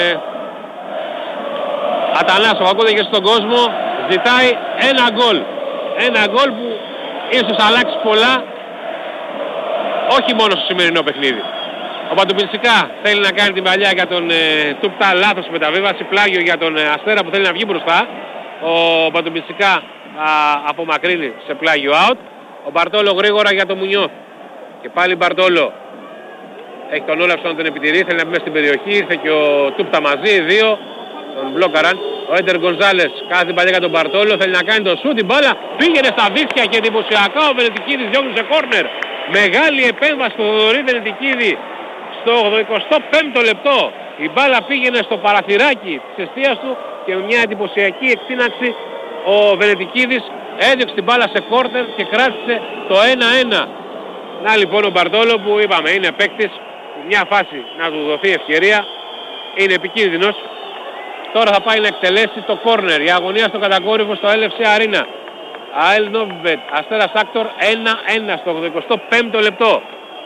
Ατανάσοφ. Ακούτε και στον κόσμο. Ζητάει ένα γκολ. Ένα γκολ που ίσως αλλάξει πολλά. Όχι μόνο στο σημερινό παιχνίδι. Ο Παντοπινσικά θέλει να κάνει την παλιά για τον Τούπτα, λάθος μεταβίβαση, πλάγιο για τον Αστέρα που θέλει να βγει μπροστά. Ο Παντοπινσικά απομακρύνει σε πλάγιο out. Ο Μπαρτόλο γρήγορα για το Μουνιώθ. Και πάλι Μπαρτόλο. Έχει τον Όλαυσον να τον επιτηρεί, θέλει να μπει μέσα στην περιοχή. Ήρθε και ο Τούπτα μαζί, οι δύο. Τον μπλόκαραν. Ο Έντερ Γκονζάλες κάθε την παλιά για τον Μπαρτόλο. Θέλει να κάνει το σούτ. Η μπάλα πήγαινε στα δίχτυα και εντυπωσιακά ο Βενετικίδης διώχνει σε κόρνερ. Μεγάλη επέμβαση του Θοδωρή Βενετικίδη στο 85ο λεπτό. Η μπάλα πήγαινε στο παραθυράκι της εστίας του και με μια εντυπωσιακή εκτείναξη ο Βενετικίδης έδιωξε την μπάλα σε κόρνερ και κράτησε το 1-1. Να λοιπόν ο Μπαρτόλο που είπαμε είναι παίκτης, μια φάση να του δοθεί ευκαιρία, είναι επικίνδυνος. Τώρα θα πάει να εκτελέσει το κόρνερ. Η αγωνία στο κατακόρυφο στο LFC Arena. ΑΕΛ Νόβιμπετ, Αστέρας Άκτορ 1-1 στο 85ο λεπτό.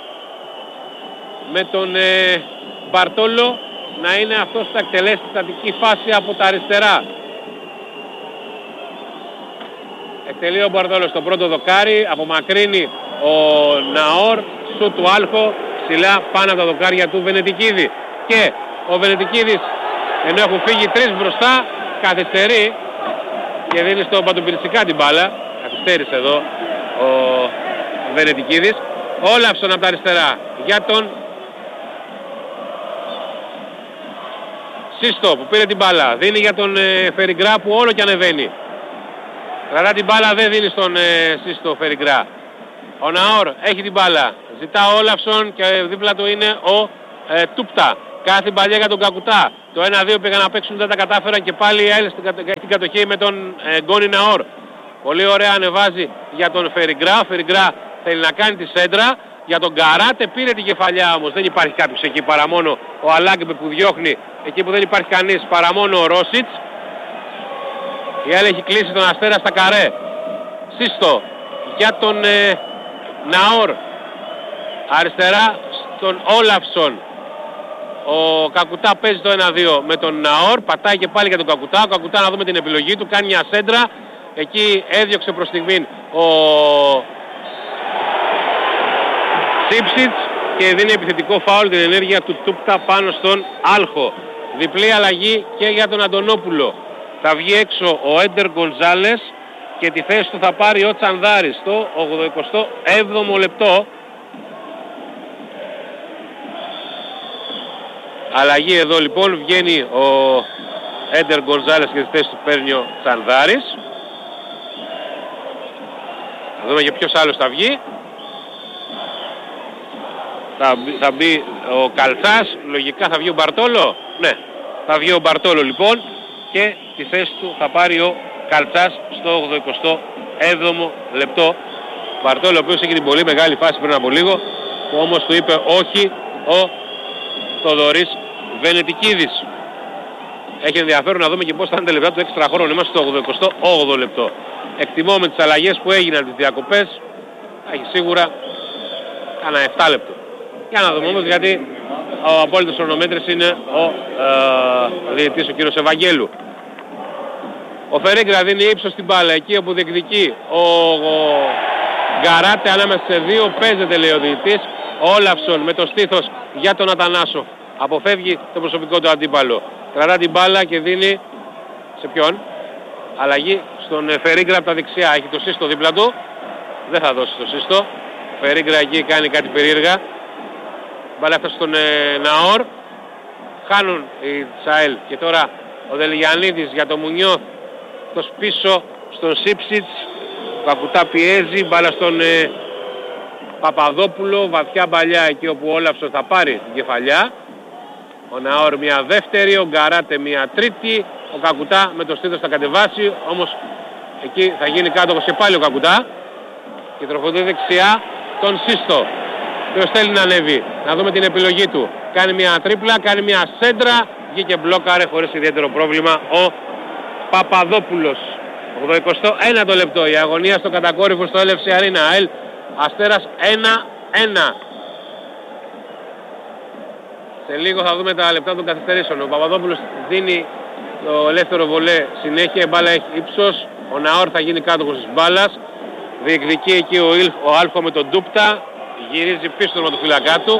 Με τον Μπαρτόλο να είναι αυτός που θα εκτελέσει τη στατική φάση από τα αριστερά. Εκτελεί ο Μπαρτόλο στο πρώτο δοκάρι, απομακρύνει ο Ναόρ, σου του Άλχο, ψηλά πάνω από τα δοκάρια του Βενετικίδη. Και ο Βενετικίδης, ενώ έχουν φύγει τρεις μπροστά, καθυστερεί και δίνει στο Παντοπυρσικά την μπάλα. Καθυστέρησε εδώ ο Βενετικίδης. Όλαυσον από τα αριστερά για τον Σύστο που πήρε την μπάλα. Δίνει για τον Φεριγκρά που όλο και ανεβαίνει. Κρατά την μπάλα, δεν δίνει στον Σύστο Φεριγκρά. Ο Ναόρ έχει την μπάλα. Ζητά ο Όλαυσον και δίπλα του είναι ο Τούπτα. Κάθε παλιά για τον Κακουτά. Το 1-2 πήγαν να παίξουν, δεν τα κατάφεραν και πάλι στην κατοχή με τον Γκόνι Ναόρ. Πολύ ωραία ανεβάζει για τον Φεριγκρά. Ο Φεριγκρά θέλει να κάνει τη σέντρα. Για τον Καράτε πήρε την κεφαλιά όμως. Δεν υπάρχει κάποιος εκεί παρά μόνο ο Αλάγκμπε που διώχνει. Εκεί που δεν υπάρχει κανείς παρά μόνο ο Ρόσιτς. Η άλλη έχει κλείσει τον Αστέρα στα καρέ. Σύστο για τον Ναόρ. Αριστερά στον Όλαυσον. Ο Κακουτά παίζει το 1-2 με τον Ναόρ. Πατάει και πάλι για τον Κακουτά. Ο Κακουτά να δούμε την επιλογή του. Κάνει μια σέντρα. Εκεί έδιωξε προς στιγμήν ο Σίψιτς και δίνει επιθετικό φάουλ την ενέργεια του Τούπτα πάνω στον Άλχο. Διπλή αλλαγή και για τον Αντωνόπουλο. Θα βγει έξω ο Έντερ Γκονζάλες και τη θέση του θα πάρει ο Τσανδάρης στο 87ο λεπτό. Αλλαγή εδώ λοιπόν, βγαίνει ο Έντερ Γκονζάλες και τη θέση του παίρνει ο Τσανδάρης. Θα δούμε και ποιος άλλος θα βγει. Θα μπει ο Καλτσάς, λογικά θα βγει ο Μπαρτόλο. Ναι, θα βγει ο Μπαρτόλο λοιπόν και τη θέση του θα πάρει ο Καλτσάς στο 87ο λεπτό. Μπαρτόλο ο οποίος έχει την πολύ μεγάλη φάση πριν από λίγο, που όμως του είπε όχι ο Θοδωρής Βενετικίδης. Έχει ενδιαφέρον να δούμε και πώς θα είναι τα λεπτά του έξτρα χρόνου. Είμαστε στο 88ο λεπτό. Εκτιμώ με τις αλλαγές που έγιναν τις διακοπές, θα έχει σίγουρα κάνα 7 λεπτό. Για να δούμε όμως, γιατί ο απόλυτος χρονομέτρης είναι ο διαιτητής ο κύριος Ευαγγέλου. Ο Φερέγκρα δίνει ύψος στην μπάλα εκεί όπου διεκδικεί ο Γκαράτε ανάμεσα σε δύο. Παίζεται, λέει ο διαιτητής. Ο Όλαυσον με το στήθος για τον Ατανάσο. Αποφεύγει το προσωπικό του αντίπαλο. Κρατά την μπάλα και δίνει σε ποιον? Αλλαγή στον Φερέγκρα από τα δεξιά. Έχει το Σύστο δίπλα του. Δεν θα δώσει το Σύστο. Ο Φερέγκρα εκεί κάνει κάτι περίεργα. Μπάλα έφτασε στον Ναόρ. Χάνουν οι Τσάιλ και τώρα ο Δελιγιαννίδης για το Μουνιώθ. Το πίσω στον Σίψιτς. Ο Κακουτά πιέζει. Μπάλα στον Παπαδόπουλο. Βαθιά μπαλιά εκεί όπου ο Όλαυσον θα πάρει την κεφαλιά. Ο Ναόρ μια δεύτερη. Ο Γκαράτε μια τρίτη. Ο Κακουτά με το στήθος θα κατεβάσει. Όμως εκεί θα γίνει κάτω και πάλι ο Κακουτά. Και τροφοδοτεί δεξιά τον Σύστο. Ποιος θέλει να ανέβει. Να δούμε την επιλογή του. Κάνει μια τρίπλα, κάνει μια σέντρα. Βγήκε μπλόκαρε χωρίς ιδιαίτερο πρόβλημα ο Παπαδόπουλος. 81ο λεπτό. Η αγωνία στο κατακόρυφο στο LFC Arena. ΑΕΛ Αστέρας 1-1. Σε λίγο θα δούμε τα λεπτά των καθυστερήσεων. Ο Παπαδόπουλος δίνει το ελεύθερο βολέ συνέχεια. Η μπάλα έχει ύψος. Ο Ναόρ θα γίνει κάτοχος της μπάλας. Διεκδικεί εκεί ο Άλφο με τον Ντούπτα. Γυρίζει πίσω στον ματοφυλακά του.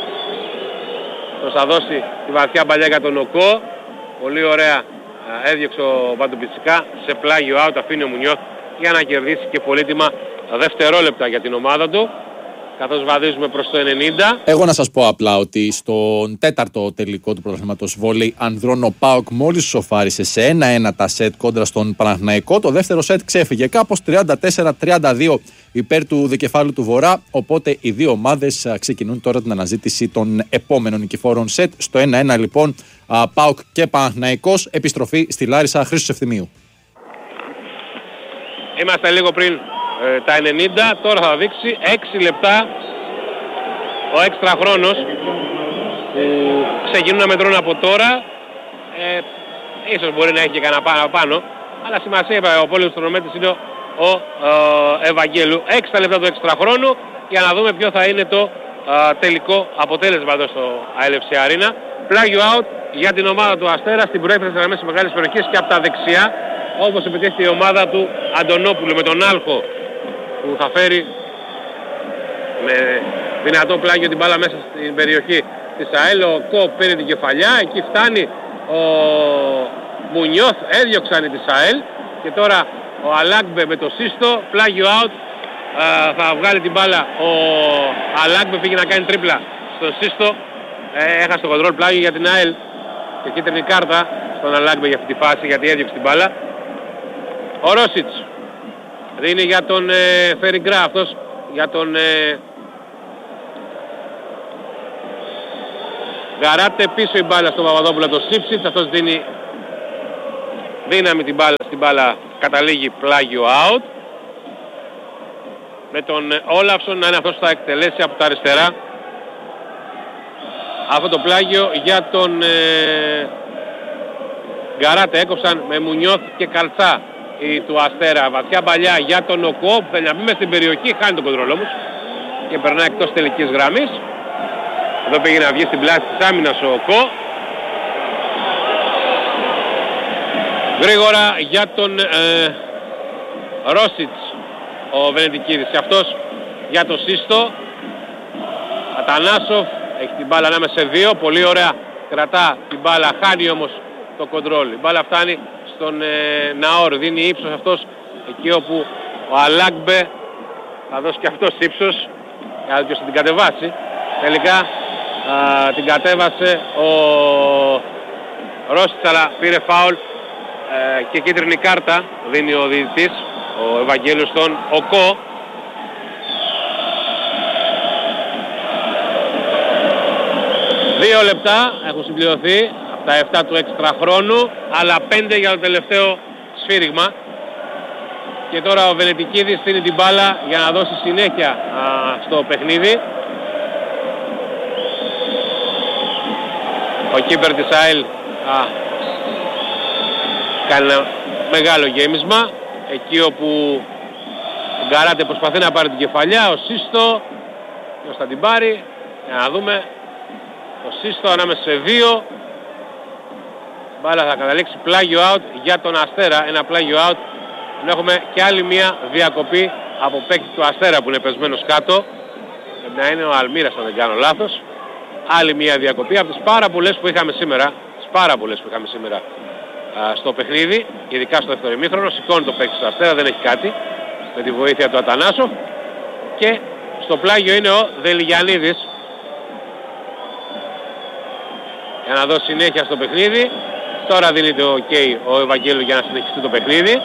Θα δώσει τη βαθιά παλιά για τον Οκό. Πολύ ωραία έδιωξε ο Παντοπιτσικά σε πλάγιο out. Αφήνει ο Μουνιώθ για να κερδίσει και πολύτιμα δευτερόλεπτα για την ομάδα του, καθώς βαδίζουμε προς το 90. Εγώ να σας πω απλά ότι στον τέταρτο τελικό του πρωταθλήματος βόλεϊ ανδρών ο ΠΑΟΚ μόλις σοφάρισε σε 1-1 τα σετ κόντρα στον Παναθηναϊκό. Το δεύτερο σετ ξέφυγε κάπως 34-32 υπέρ του δικεφάλου του Βορρά, οπότε οι δύο ομάδες ξεκινούν τώρα την αναζήτηση των επόμενων νικηφόρων σετ. Στο 1-1 λοιπόν ΠΑΟΚ και Παναθηναϊκός, επιστροφή στη Λάρισα Χρήστος Ευθυμίου. Είμαστε λίγο πριν τα 90, τώρα θα δείξει 6 λεπτά ο έξτρα χρόνος που ξεκινούν να μετρούν από τώρα. Ίσως μπορεί να έχει και κανένα πάνω, αλλά σημασία είπα, ο πόλεμος χρονομέτρης είναι ο Ευαγγέλου. 6 λεπτά του έξτρα χρόνου για να δούμε ποιο θα είναι το τελικό αποτέλεσμα εδώ στο ALFC Arena. Πλάγιο out για την ομάδα του Αστέρα στην προέκταση γραμμές της μεγάλης περιοχής και από τα δεξιά, όπως επιτέχει η ομάδα του Αντωνόπουλου με τον Άλχο που θα φέρει με δυνατό πλάγιο την μπάλα μέσα στην περιοχή της ΑΕΛ. Ο Κο παίρνει την κεφαλιά, εκεί φτάνει ο Μουνιώθ, έδιωξαν της ΑΕΛ και τώρα ο Αλάγκμπε με το σύστο, πλάγιο out, θα βγάλει την μπάλα ο Αλάγκμπε, πήγε να κάνει τρίπλα στο σύστο, έχασε το κοντρόλ, πλάγιο για την ΑΕΛ και κίτρινη κάρτα στον Αλάγκμπε για αυτή τη φάση γιατί έδιωξε την μπάλα. Ο Ρόσιτς δίνει για τον Φεριγκρά, αυτός για τον Γκαράτε, πίσω η μπάλα στον Παπαδόπουλο, το Σίψιτς, αυτός δίνει δύναμη την μπάλα, στην μπάλα καταλήγει πλάγιο out. Με τον Όλαυσον να είναι αυτός που θα εκτελέσει από τα αριστερά αυτό το πλάγιο για τον Γκαράτε. Έκοψαν με Μουνιώθ και Καλτσά του Αστέρα. Βαθιά παλιά για τον Οκό που θέλει να μπει μες στην περιοχή, χάνει τον κοντρόλ όμως και περνάει εκτός τελικής γραμμής. Εδώ πήγε να βγει στην πλάτη της άμυνας ο Οκό. Γρήγορα για τον Ρόσιτς ο Βενετικίδης και αυτός για το σύστο. Ατανάσοφ έχει την μπάλα ανάμεσα σε δύο, πολύ ωραία κρατά την μπάλα, χάνει όμως το κοντρόλ. Η μπάλα φτάνει στον Ναόρ, δίνει ύψος αυτός εκεί όπου ο Αλάγκμπε θα δώσει και αυτός ύψος για να την κατεβάσει. Τελικά την κατέβασε ο Ρόσιτς, αλλά πήρε φάουλ και κίτρινη κάρτα δίνει ο διαιτητής, ο Ευαγγέλιος στον Οκό. Δύο λεπτά έχουν συμπληρωθεί από τα 7 του έξτρα χρόνου, αλλά 5 για το τελευταίο σφύριγμα. Και τώρα ο Βενετικίδης στείλει την μπάλα για να δώσει συνέχεια στο παιχνίδι. Ο κύπερ της ΑΕΛ κάνει ένα μεγάλο γέμισμα εκεί όπου ο Γκαράτε προσπαθεί να πάρει την κεφαλιά, ο Σύστο ποιος θα την πάρει, για να δούμε. Ο Σύστο ανάμεσα σε δύο, μπάλα θα καταλήξει πλάγιο out για τον Αστέρα, ένα πλάγιο out. Έχουμε και άλλη μια διακοπή από παίκτη του Αστέρα που είναι πεσμένος κάτω, να είναι ο Αλμύρας αν δεν κάνω λάθος. Άλλη μια διακοπή από τις πάρα πολλές που είχαμε σήμερα, στο παιχνίδι, ειδικά στο δεύτερο ημίχρονο. Σηκώνει το παίκτη του Αστέρα, δεν έχει κάτι, με τη βοήθεια του Ατανάσοφ. Και στο πλάγιο είναι ο Δελιγιαννίδης για να δώσει συνέχεια στο παιχνίδι. Τώρα δίνει το OK ο Ευαγγέλου για να συνεχιστεί το παιχνίδι.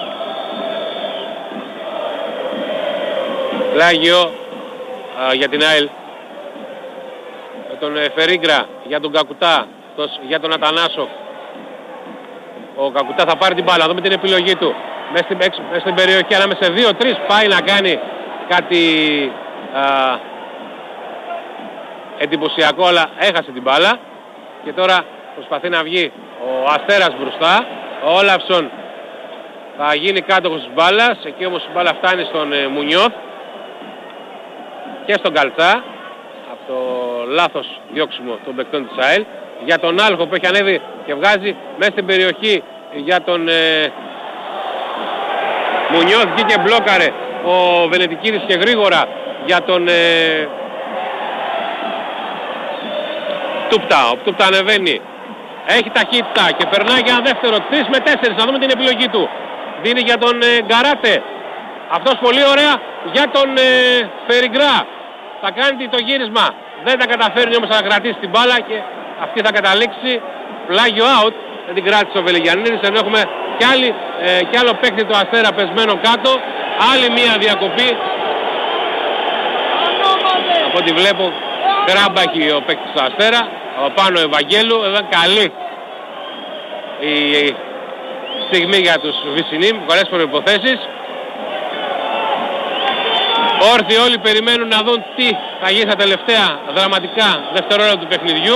Πλάγιο για την ΑΕΛ με τον Φερίγκρα για τον Κακουτά, για τον Ατανάσοφ. Ο Κακουτά θα πάρει την μπάλα, δούμε την επιλογή του μέσα στην περιοχή ανάμεσα σε 2-3, πάει να κάνει κάτι εντυπωσιακό, αλλά έχασε την μπάλα και τώρα προσπαθεί να βγει ο Αστέρας μπροστά. Ο Όλαυσον θα γίνει κάτοχος της μπάλας, εκεί όμως η μπάλα φτάνει στον Μουνιώθ και στον Καλτσά από το λάθος διώξιμο των παικτών της ΑΕΛ. Για τον Άλχο που έχει ανέβει και βγάζει μέσα στην περιοχή για τον Μουνιώθ, βγήκε μπλόκαρε ο Βενετικίδης και γρήγορα για τον Τούπτα. Ο Τούπτα ανεβαίνει, έχει ταχύτητα και περνάει για ένα δεύτερο 3 με 4, να δούμε την επιλογή του. Δίνει για τον Γκαράτε, Αυτός πολύ ωραία για τον Φεριγκρά. Θα κάνει το γύρισμα. Δεν τα καταφέρνει όμως να κρατήσει την μπάλα και αυτή θα καταλήξει πλάγιο out. Δεν την κράτησε ο Βελιγιαννίδης, ενώ έχουμε κι άλλο παίκτη του Αστέρα πεσμένο κάτω. Άλλη μία διακοπή. Από ό,τι βλέπω κράμπα έχει ο παίκτης του Αστέρα. Ο Πάνο Ευαγγέλου. Εδώ καλή η στιγμή για τους Βυσσινή, με πολλές προϋποθέσεις. Όρθιοι όλοι περιμένουν να δουν τι θα γίνει στα τελευταία δραματικά δευτερόλεπτα του παιχνιδιού.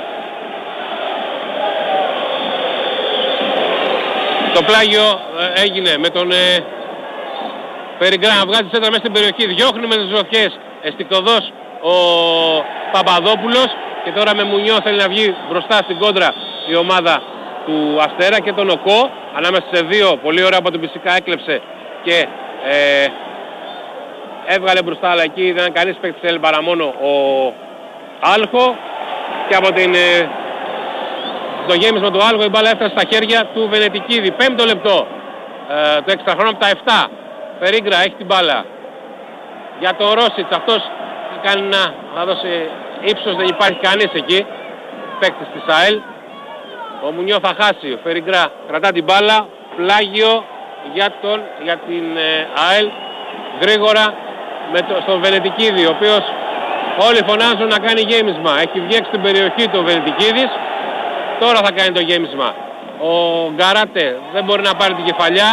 Το πλάγιο έγινε με τον Φεριγκρά να βγάζει σέντρα μέσα στην περιοχή. Διώχνει με τις ζωφιές αισθητοδός ο Παπαδόπουλος και τώρα με Μουνιό θέλει να βγει μπροστά στην κόντρα η ομάδα του Αστέρα και τον Οκό. Ανάμεσα σε δύο, πολύ ωραία από την Πισικά έκλεψε και έβγαλε μπροστά, αλλά εκεί δεν ήταν κανείς παίκτης, θέλει παρά μόνο ο Άλχο και από το γέμισμα του Άλχο η μπάλα έφτασε στα χέρια του Βενετικίδη. 5ο λεπτό, το έξτρα χρόνο από τα 7. Φερίγκρα έχει την μπάλα για τον Ρόσιτς, αυτός θα δώσει ύψος, δεν υπάρχει κανείς εκεί, παίκτης της ΑΕΛ. Ο Μουνιό θα χάσει, ο Φεριγκρά κρατά την μπάλα, πλάγιο για την ΑΕΛ, γρήγορα στον Βενετικίδη, ο οποίος όλοι φωνάζουν να κάνει γέμισμα. Έχει βγει έξω στην περιοχή του ο Βενετικίδης, τώρα θα κάνει το γέμισμα. Ο Γκαράτε δεν μπορεί να πάρει την κεφαλιά.